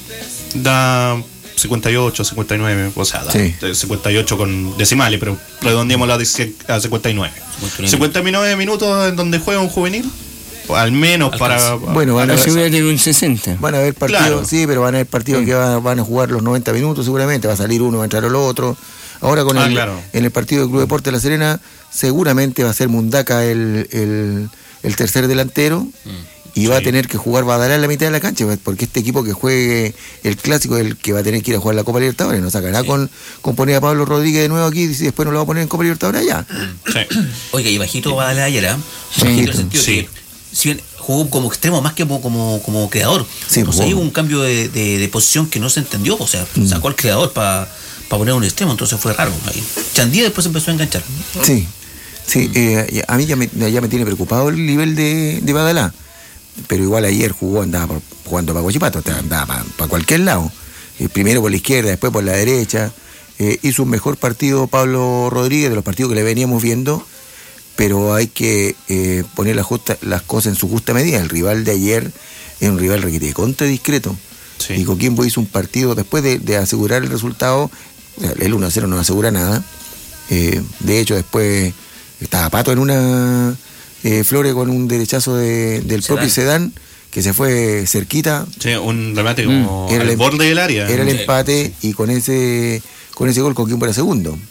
da cincuenta y ocho, cincuenta y nueve, o sea, da Sí. cincuenta y ocho con decimales, pero redondeémoslo a a cincuenta y nueve. cincuenta y nueve minutos en donde juega un juvenil, o al menos para... Bueno, van a ver, Asegúrate con sesenta. van a haber partidos, Claro. sí, pero van a haber partidos que van, van a jugar los noventa minutos seguramente, va a salir uno, va a entrar el otro. Ahora con Ah, el, claro. en el partido del Club Deporte de La Serena, seguramente va a ser Mundaca el, el, el tercer delantero y va a Sí. tener que jugar Badalá en la mitad de la cancha, porque este equipo que juegue el clásico es el que va a tener que ir a jugar la Copa Libertadores, no sacará con, con poner a Pablo Rodríguez de nuevo aquí y después no lo va a poner en Copa Libertadores allá. Sí. Oiga, y bajito va la ayer, ¿ah? Sí. Bajito en el sentido Sí. que, si bien jugó como extremo más que como, como, como creador, Sí, o sea, jugó. hubo un cambio de, de, de posición que no se entendió, o sea, sacó al creador para poner un extremo, entonces fue raro. Ahí. Chandía después empezó a enganchar. Sí, sí, eh, a mí ya me, ya me tiene preocupado el nivel de, de Badalá, pero igual ayer jugó, andaba por- jugando para Cochipato, andaba para cualquier lado, Eh, primero por la izquierda, después por la derecha, eh, hizo un mejor partido Pablo Rodríguez de los partidos que le veníamos viendo, pero hay que eh, poner las, justa- las cosas en su justa medida. El rival de ayer es un rival requete contra discreto. Sí. Y Coquimbo hizo un partido después de, de asegurar el resultado. O sea, el uno a cero no asegura nada. Eh, de hecho, después estaba Pato en una eh, Flore con un derechazo de- del Sedán. propio Sedán, que se fue cerquita. Sí, un remate como Era al el- borde del área. Era el Sí, empate y con ese con ese gol Coquimbo era segundo.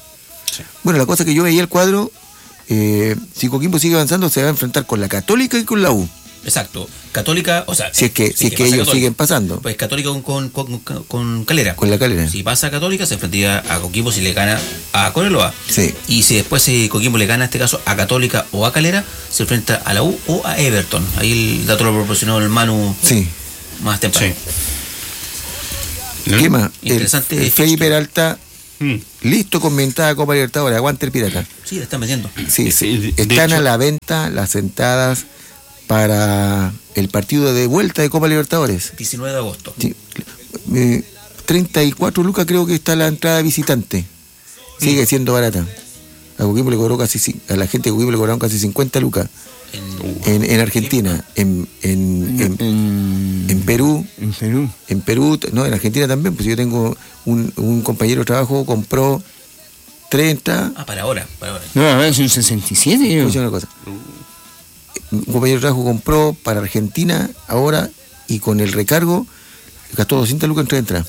Sí. Bueno, la cosa que yo veía el cuadro, eh, si Coquimbo sigue avanzando, se va a enfrentar con la Católica y con la U. Exacto. Católica, o sea. Si es que, si es que pasa ellos Católica. siguen pasando. Pues Católica con, con, con, con- con Calera. Con la Calera. Si pasa a Católica, se enfrentaría a Coquimbo si le gana a Cobreloa. Sí. Y si después eh, Coquimbo le gana, en este caso, a Católica o a Calera, se enfrenta a la U o a Everton. Ahí el dato lo proporcionó el Manu Sí. más temprano. Sí. ¿Qué más? El, Interesante el Fey fixture. Peralta, Mm. listo con ventada Copa Libertadores. Aguante el Pirata. Sí, la están metiendo. Sí, Eh, sí. de- de Están a hecho- la venta las entradas para el partido de vuelta de Copa Libertadores. diecinueve de agosto. Sí. Eh, treinta y cuatro lucas creo que está la entrada visitante. Sigue siendo barata. A Coquimbo le cobró casi, ci- a la gente de Coquimbo le cobraron casi cincuenta lucas En, en, en Argentina, en, en, en, En, en Perú, en Perú. en Perú, no, en Argentina también, pues yo tengo un, un compañero de trabajo, compró treinta, ah, para ahora. Para ahora. No, ahora son sesenta y siete, yo. escucha una cosa. Un compañero de trabajo compró para Argentina ahora y con el recargo gastó doscientas lucas en tres entradas.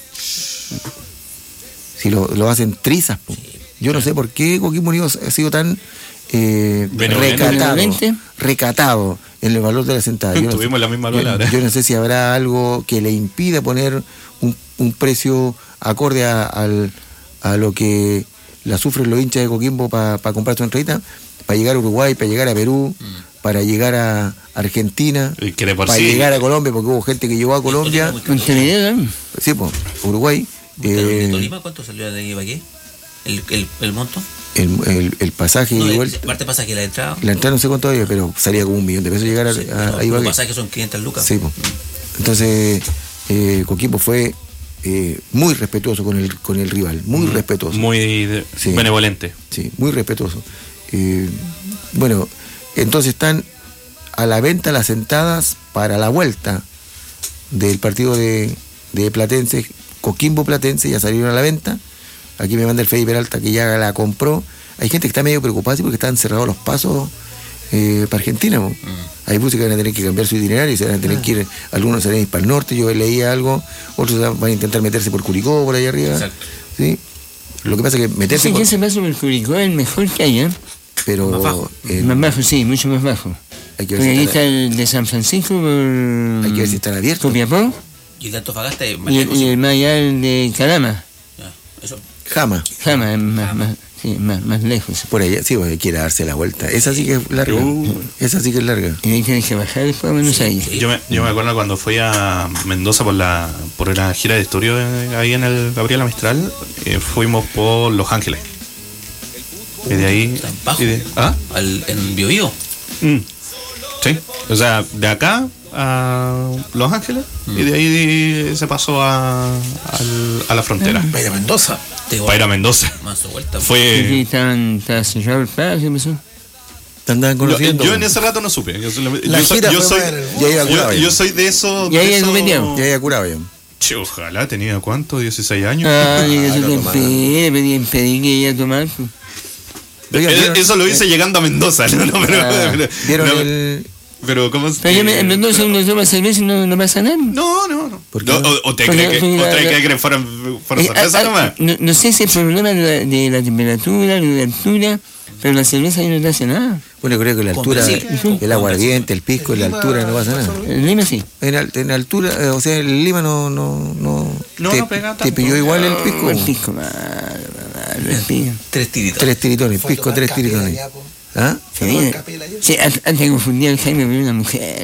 Si lo, lo hacen trizas, po. Yo no sé por qué Coquimbo Unido ha sido tan eh, Benevolente. recatado, Benevolente. recatado en el valor de la sentada. Yo no Tuvimos sé- la misma yo- palabra. Yo, no sé si habrá algo que le impida poner un, un precio acorde a, al- a lo que la sufren los hinchas de Coquimbo para comprar su entradita, para llegar a Uruguay, para llegar a Perú, para llegar a Argentina, Y que de por para sí- llegar a Colombia, porque hubo gente que llegó a Colombia, Montevideo también. sí, pues, Uruguay. ¿De eh, Tolima cuánto salió de Ibagué? ¿El, el, el monto? el, el, el pasaje No, y de- vuelta. aparte pasa que la entrada. La entrada no sé cuánto había, pero salía como un millón de pesos llegar a, Sí, a- pero a los Ibagué. pasajes son quinientas lucas. Sí, po. Entonces, eh, Coquimbo fue eh, muy respetuoso con el con el rival, muy respetuoso. Muy de- Sí. benevolente. Sí, muy respetuoso. Eh, bueno, entonces están a la venta las entradas para la vuelta del partido de, de Platense, Coquimbo Platense, ya salieron a la venta. Aquí me manda el Fede Peralta que ya la compró. Hay gente que está medio preocupada sí, porque están cerrados los pasos eh, para Argentina. Po. Hay buses que van a tener que cambiar su itinerario, se van a tener que ir, algunos se van a ir para el norte, yo leía algo, otros van a intentar meterse por Curicó, por allá arriba. Exacto. ¿Sí? Lo que pasa es que meterse Dicen por, que ese paso por el Curicó es el mejor que hay, ¿eh? pero Más bajo. eh, Más bajo, sí, mucho más bajo. hay que ver Porque si ahí está- está el de San Francisco por... Hay que ver si están abiertos. Copiapó Y el de Antofagasta es más y, lejos. y el más allá el de Calama. Ya, eso. Jama, Jama, es más, más, sí, más, más lejos. por allá, sí, porque quiere darse la vuelta. Esa sí que es larga. Uh. Esa sí que es larga. Y ahí tienes que bajar después a Buenos Aires. Yo me, yo me acuerdo cuando fui a Mendoza por la por una gira de estudio eh, ahí en el Gabriela Mistral, eh, fuimos por Los Ángeles. Y de ahí. Tan bajo. y de- ¿Ah? Al, en Biobío. Mm. Sí. O sea, de acá a Los Ángeles y de ahí se pasó a, al- a la frontera. Vaya a Mendoza. Te Para ir a Mendoza. Más vuelta. Aquí Fue. estaban, estaba cerrado el paso, ¿qué pasó? Te andaban Yo, conociendo. yo en ese rato no supe. Yo, solo- La yo soy, gira yo fue soy, más en el- Ya iba curado yo, ya. yo soy de eso. Ya de iba eso- cometido. Ya había curado ya. Che, ojalá tenía cuánto, dieciséis años. Ah, y eso no te tomaba. impedí, pedí, impedí que ella tomar. pues. Oiga, Eh, ¿vieron- eso lo hice llegando a Mendoza. No, no, pero, Ah, pero- ¿Vieron no, el...? pero ¿cómo se- Pero yo me- en Mendoza uno toma cerveza y no, no pasa nada. No, no, no. ¿Por qué No, no? o, o te Porque- crees que, porque o la- te la- crees que fueron, fueron Eh, cerveza ah, nomás. ah, no, no sé si es problema de la, de la temperatura, de la altura, pero la cerveza ahí no te hace nada. Bueno, creo que la Con altura, Brasil. el aguardiente, el pisco, la altura no pasa nada. En Lima sí. En, al- en altura, eh, o sea, en Lima no... No, no, No, te, no pega te tanto. pilló igual el pisco. El pisco, malo, malo, el pisco. Tres tiritos. Tres tiritones, pisco, tres tiritones. ¿Ah? Sí, sí, antes antes confundía al Jaime con una mujer.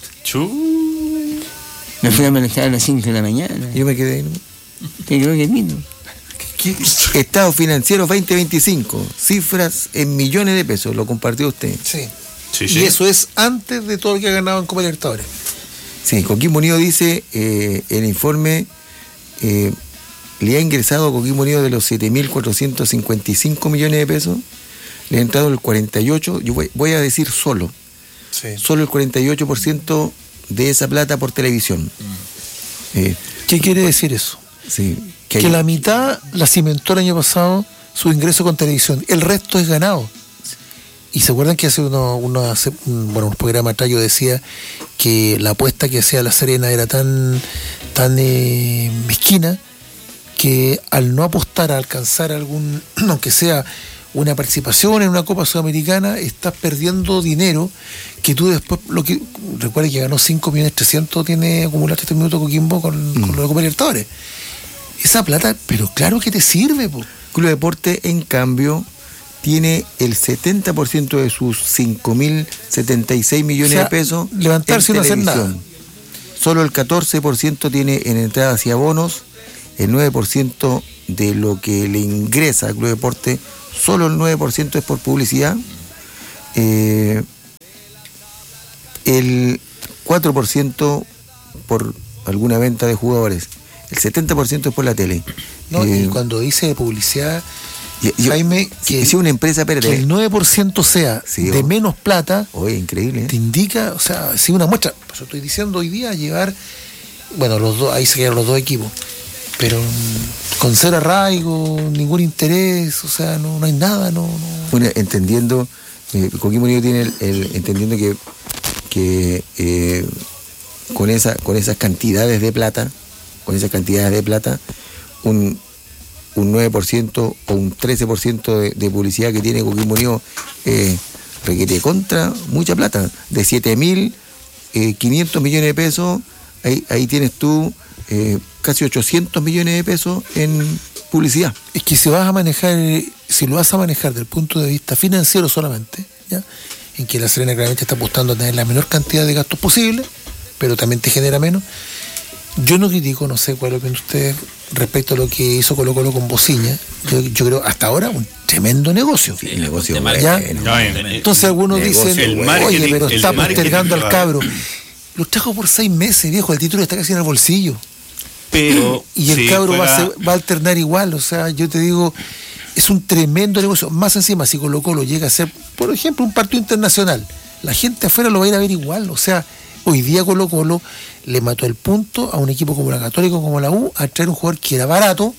Chu. Me fui a molestar a las cinco de la mañana. Yo me quedé ahí, ¿no? Te digo que lindo. Estado financiero veinte veinticinco, cifras en millones de pesos, lo compartió usted. Sí. Sí, Y sí. eso es antes de todo lo que ha ganado en Copa Libertadores. Sí, Coquimbo Unido dice, eh, el informe eh, le ha ingresado a Coquimbo Unido de los siete mil cuatrocientos cincuenta y cinco millones de pesos, le ha entrado el cuarenta y ocho, yo voy, voy a decir solo, Sí. solo el cuarenta y ocho por ciento de esa plata por televisión. Eh, ¿Qué quiere decir eso? sí, que Que hay- la mitad la cimentó el año pasado su ingreso con televisión. El resto es ganado. Y se acuerdan que hace uno, uno hace, un, bueno, un programa atrás yo decía que la apuesta que hacía La Serena era tan, tan eh, mezquina que al no apostar a alcanzar algún, aunque sea una participación en una Copa Sudamericana, estás perdiendo dinero que tú después, lo que recuerda que ganó cinco millones trescientos, tiene acumulado este minuto Coquimbo con, mm. con los Copa Libertadores. Esa plata, pero claro que te sirve, po. Club Deporte, en cambio, tiene el setenta por ciento de sus cinco mil setenta y seis millones, o sea, de pesos levantarse y no hacer nada. Solo el catorce por ciento tiene en entradas y abonos, el nueve por ciento de lo que le ingresa al Club Deporte, solo el nueve por ciento es por publicidad, eh, el cuatro por ciento por alguna venta de jugadores, el setenta por ciento es por la tele. No, eh, y cuando dice publicidad, yo, yo, Jaime, que, si una empresa pierde, que el nueve por ciento sea sí, de oh, menos plata, oye, increíble, ¿eh? Te indica, o sea, si una muestra, pues yo estoy diciendo hoy día llevar, bueno, los dos, ahí se quedan los dos equipos, pero con cero arraigo, ningún interés, o sea, no, no hay nada, no, no. Bueno, entendiendo, eh, Coquimbo Unido tiene el, el entendiendo que, que eh, con esa, con esas cantidades de plata, con esas cantidades de plata, un un nueve por ciento o un trece por ciento de, de publicidad que tiene Coquimbo Unido eh, requiere contra mucha plata, de siete mil quinientos millones de pesos, ahí, ahí tienes tú eh, casi ochocientos millones de pesos en publicidad. Es que si vas a manejar, si lo vas a manejar desde el punto de vista financiero solamente, ¿ya? En que La Serena claramente está apostando a tener la menor cantidad de gastos posible, pero también te genera menos. Yo no critico, no sé cuál es lo que ustedes respecto a lo que hizo Colo Colo con Bociña. Yo, yo creo hasta ahora un tremendo negocio. Sí, el negocio de bueno, bueno. Entonces algunos dicen, oye, pero está postergando al cabro. Los trajo por seis meses, viejo, el título está casi en el bolsillo. Pero y el sí, cabro juega... va, a ser, va a alternar igual, o sea, yo te digo, es un tremendo negocio. Más encima, si Colo Colo llega a ser, por ejemplo, un partido internacional, la gente afuera lo va a ir a ver igual, o sea, hoy día Colo Colo le mató el punto a un equipo como la Católica, como la U, a traer un jugador que era barato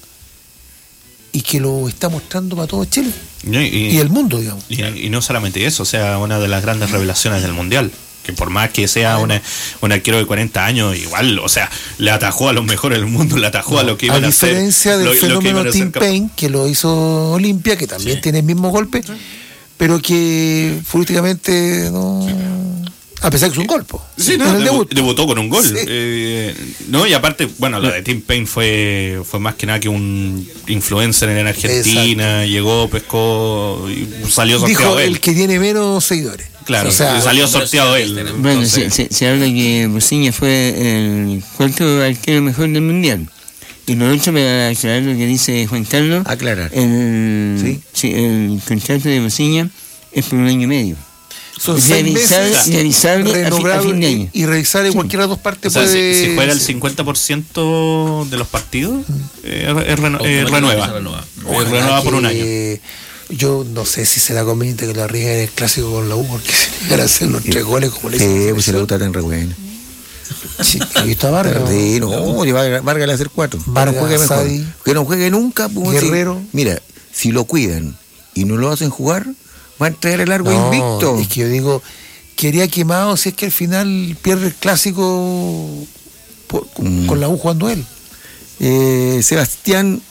y que lo está mostrando para todo Chile y, y, y el mundo, digamos. Y, y no solamente eso, o sea, una de las grandes revelaciones del Mundial, que por más que sea una, un arquero de cuarenta años, igual, o sea, le atajó a los mejores del mundo, le atajó no, a lo que iban a hacer. A diferencia del lo, fenómeno lo Tim Payne, que lo hizo Olimpia, que también sí. tiene el mismo golpe, sí. pero que futbolísticamente no... A pesar que es un gol, po. Sí, no, debu- debut. debutó con un gol. Sí. Eh, no, y aparte, bueno, la de Tim Payne fue, fue más que nada que un influencer en Argentina, exacto. Llegó, pescó, y salió sorteado Dijo él. El que tiene menos seguidores. Claro, o sea, salió sorteado él. Bueno, se, se, se habla que Bociña fue el cuarto arquero mejor del Mundial. Y por otro, para aclarar lo que dice Juan Carlos, aclarar. El, ¿Sí? Sí, el contrato de Bociña es por un año y medio. Son seis meses, revisable a fin, a fin de año. Y, y revisar en sí. cualquiera de las dos partes. O sea, puede... si, si fuera el cincuenta por ciento de los partidos, eh, es reno, eh, renueva. renueva, Ojalá renueva por un año. Yo no sé si será conveniente que lo arriesguen en el clásico con la U, porque se llegan a hacer los tres goles como le dicen. Sí, pues si la U está tan re buena. Sí, ahí está Vargas. Sí, no, no, Vargas, Vargas le hace cuatro. Vargas, que no juegue mejor. Sadi, que no juegue nunca. Pues, Guerrero. Si, mira, si lo cuidan y no lo hacen jugar, van a traer el largo no, invicto. Es que yo digo, quería quemado si es que al final pierde el clásico por, con, mm. con la U jugando él. Eh, Sebastián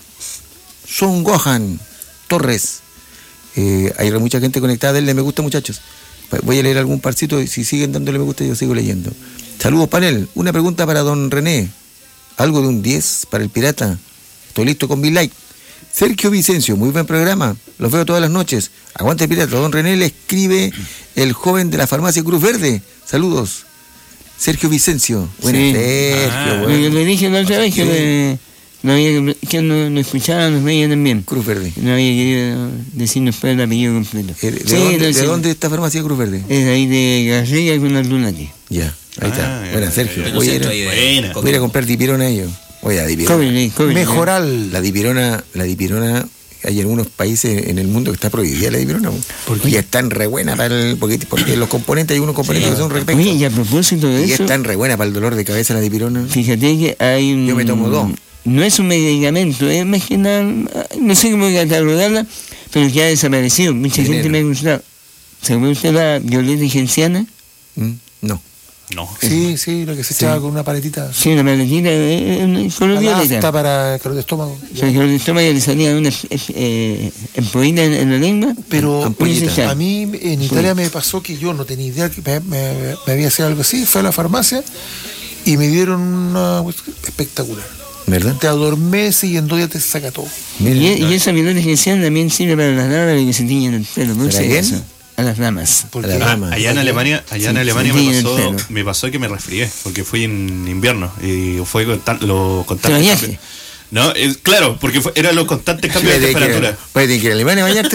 Son Gohan Torres. Eh, hay mucha gente conectada, denle me gusta, muchachos. Voy a leer algún parcito y si siguen dándole me gusta yo sigo leyendo. Saludos, panel. Una pregunta para don René. Algo de un diez para el pirata. Estoy listo con mi like. Sergio Vicencio, muy buen programa. Los veo todas las noches. Aguante el pirata. Don René le escribe el joven de la farmacia Cruz Verde. Saludos. Sergio Vicencio. Buenas, sí. Sergio. Ah, bueno. Yo le dije la otra vez que, le, no había, que no, no escuchaba, nos veía también. Cruz Verde. No había querido decirnos para el apellido completo. ¿De, sí, dónde, ¿de dónde está farmacia Cruz Verde? Es ahí de Garriga con Aldunati. Ya, ahí está. Ah, Buenas, Sergio. Voy a, ir, buena. voy a ir a comprar dipirona a ellos. Oye, la dipirona. Cóbrele, cóbrele. Mejoral. La dipirona, la dipirona, hay algunos países en el mundo que está prohibida la dipirona. ¿Por qué? Y están re buena para el, porque, porque los componentes hay unos componentes sí. que son re pecos. Oye, y a propósito de y eso. Y están re buena para el dolor de cabeza la dipirona. Fíjate que hay un. Yo me tomo dos. No es un medicamento, es más que nada, no sé cómo catalogarla, pero que ha desaparecido. Mucha Dinero. gente me ha gustado. ¿Se acuerda usted la violeta genciana? Mm, no. No. Sí, sí, lo que se echaba con una paletita. Sí, una paletita eh, un color violeta. Está para el calor de estómago. O sea, el calor de estómago le salía una eh, ampollita en, en la lengua. Pero ampollita. a mí en Italia me pasó que yo no tenía idea que me, me, me había sido algo así. Fui a la farmacia y me dieron una espectacular. ¿Verdad? Te adormece y en dos días te saca todo. Y, y esa violeta esencial también sirve para las damas que se tiñen el pelo. No sé eso. A las damas. A las Ah, damas. allá en Alemania, allá en Sí, Alemania sí, me el pasó, pelo. me pasó que me resfrié, porque fui en invierno y fue con tan- lo constante. ¿Te bañaste? cambio- No, es, claro, porque fue, era los constantes cambios de Puede que- temperatura. puede que ir a Alemania a bañarte.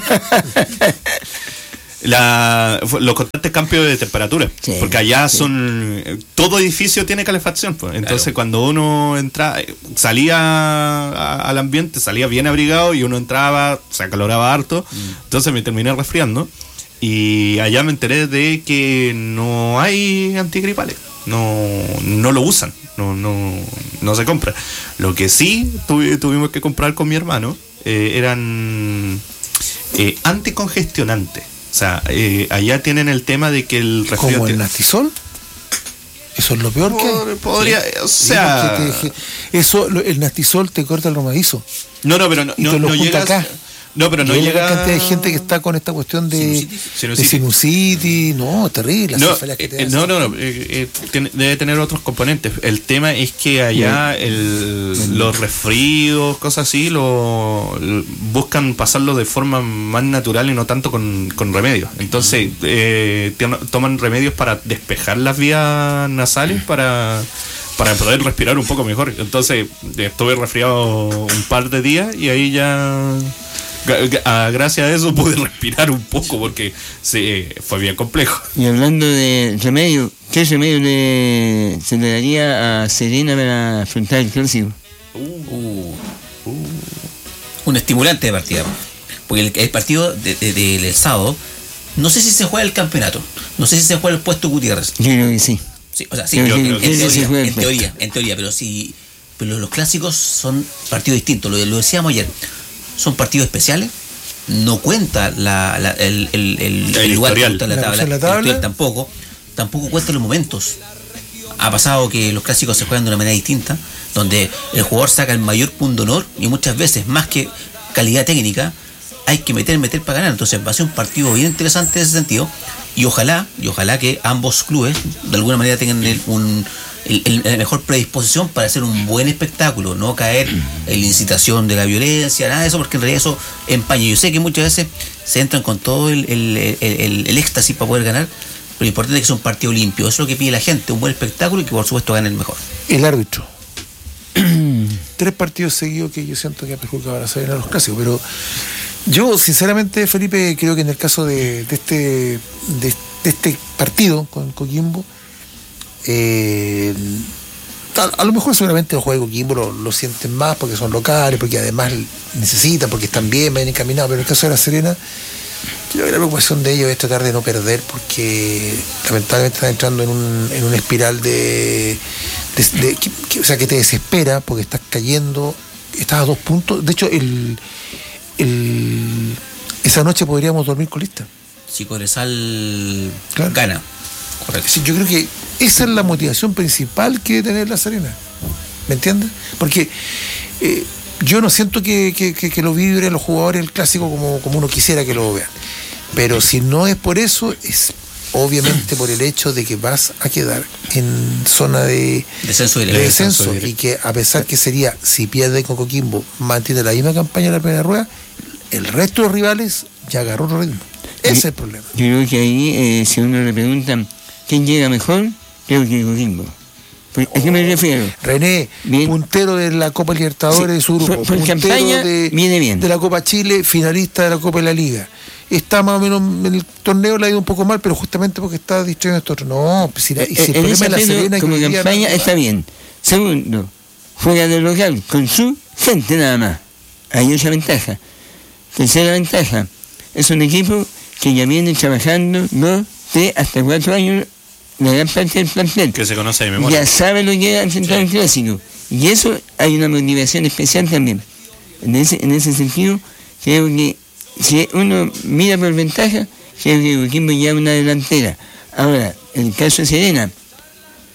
La, fue- los constantes cambios de temperatura, Sí, porque allá sí. son todo edificio tiene calefacción, pues. Entonces Claro. cuando uno entra salía a- al ambiente, salía bien abrigado y uno entraba, se acaloraba harto, entonces me terminé resfriando y allá me enteré de que no hay antigripales, no no lo usan, no no no se compra. Lo que sí tuvi- tuvimos que comprar con mi hermano eh, eran eh, anticongestionantes. O sea, eh, allá tienen el tema de que el resfriado Como el tiene- nastisol. Eso es lo peor que hay. Pod- podría, o Sí, sea, porque te- eso, lo- el nastisol te corta el romadizo. no, no, pero no, y no, te lo no junta llegas, acá. no, pero no Y hay una llega cantidad de gente que está con esta cuestión de Sinusitis. de Sinusitis. sinusitis. No, terrible. las No, cefaleas que te eh, dan. no, no, no, eh, eh, tiene- debe tener otros componentes. El tema es que allá el, los resfríos, cosas así, lo, l- buscan pasarlo de forma más natural y no tanto con, con remedios. Entonces, eh, tien- toman remedios para despejar las vías nasales para, para poder respirar un poco mejor. Entonces, estuve resfriado un par de días y ahí ya... gra- gra- ah, Gracias a eso pude respirar un poco porque sí, fue bien complejo. Y hablando de remedio, ¿qué remedio le, se le daría a Serena para afrontar el clásico? Uh, uh. Un estimulante de partida. Porque el, el partido de- de- del sábado, no sé si se juega el campeonato, no sé si se juega el puesto Gutiérrez. Yo creo que sí. Sí, o sea, sí, Yo en, creo en que ese se teoría, juega el en puesto. teoría, en teoría, pero sí, pero los clásicos son partidos distintos, lo, lo decíamos ayer, son partidos especiales, no cuenta la, la- el, el, el, El lugar que historial. está en la La tabla, cosa en la el tabla. historial tampoco, tampoco cuenta los momentos. Ha pasado que los clásicos se juegan de una manera distinta, donde el jugador saca el mayor punto honor y muchas veces, más que calidad técnica, hay que meter, meter para ganar. Entonces va a ser un partido bien interesante en ese sentido. Y ojalá, y ojalá que ambos clubes de alguna manera tengan el, un, el, el- la mejor predisposición para hacer un buen espectáculo, no caer en la incitación de la violencia, nada de eso, porque en realidad eso empaña. Yo sé que muchas veces se entran con todo el, el, el, el- el éxtasis para poder ganar, pero lo importante es que sea un partido limpio. Eso es lo que pide la gente, un buen espectáculo y que por supuesto gane el mejor. El árbitro. Tres partidos seguidos que yo siento que ha perjudicado a la Serena los clásicos, pero yo sinceramente, Felipe, creo que en el caso de, de este de, de este partido con Coquimbo, eh, a, a lo mejor seguramente los jugadores de Coquimbo lo, lo sienten más porque son locales, porque además necesitan, porque están bien, bien encaminados, pero en el caso de la Serena, creo que la preocupación de ellos es tratar de no perder, porque lamentablemente están entrando en un, en una espiral de, de- de- que, que- o sea, que te desespera porque estás cayendo, estás a dos puntos. De hecho, el, el esa noche podríamos dormir con lista. Si Cobresal Claro. gana, correcto. Sí, yo creo que esa es la motivación principal que debe tener la Serena. ¿Me entiendes? Porque eh, yo no siento que, que, que, que lo vibren los jugadores el clásico como, como uno quisiera que lo vean. Pero si no es por eso, es obviamente por el hecho de que vas a quedar en zona de, Descenso de directo. descenso. directo. Y que a pesar que sería, si pierde con Coquimbo, mantiene la misma campaña en la primera rueda, el resto de los rivales ya agarró otro ritmo. Ese es el problema. Yo creo que ahí, eh, si uno le pregunta quién llega mejor, creo que Coquimbo. ¿Por- ¿A qué me refiero? René, Bien. puntero de la Copa Libertadores Sí, de su grupo, por- por puntero campaña, de, viene bien. de la Copa Chile, finalista de la Copa de la Liga. Está más o menos en el torneo, le ha ido un poco mal, pero justamente porque está distrayendo esto otro. No, pues si, la, si el Eh, en problema ese es la aspecto, Serena, que como hoy día campaña no- está bien. Segundo, juega de local con su gente nada más. Hay esa ventaja. Tercera ventaja, es un equipo que ya viene trabajando dos, tres, hasta cuatro años la gran parte del plantel. Que se conoce de memoria. Ya sabe lo que es enfrentar un clásico. Y eso hay una motivación especial también. En ese, en ese sentido, creo que si uno mira por ventaja, creo que Coquimbo ya es una delantera. Ahora, en el caso de Serena,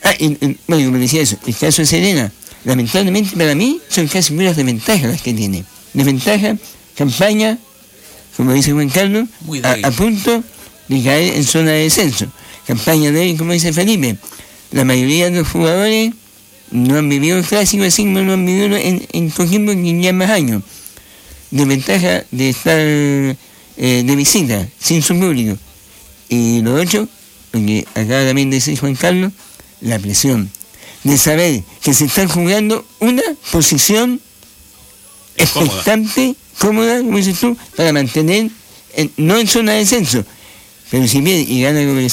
Ah, y, y, bueno, como decía eso, el caso de Serena, lamentablemente para mí son casi puras desventajas las que tiene. Desventaja, campaña, como dice Juan Carlos, a, a punto de caer en zona de descenso. Campaña débil, como dice Felipe. La mayoría de los jugadores no han vivido el clásico, así como no han vivido en, en Coquimbo en ya más años. Desventaja de estar eh, de visita, sin su público. Y lo otro, porque acaba también de decir Juan Carlos, la presión de saber que se está jugando una posición expectante, cómoda, como dices tú, para mantener, en, no en zona de descenso, pero si bien y gana como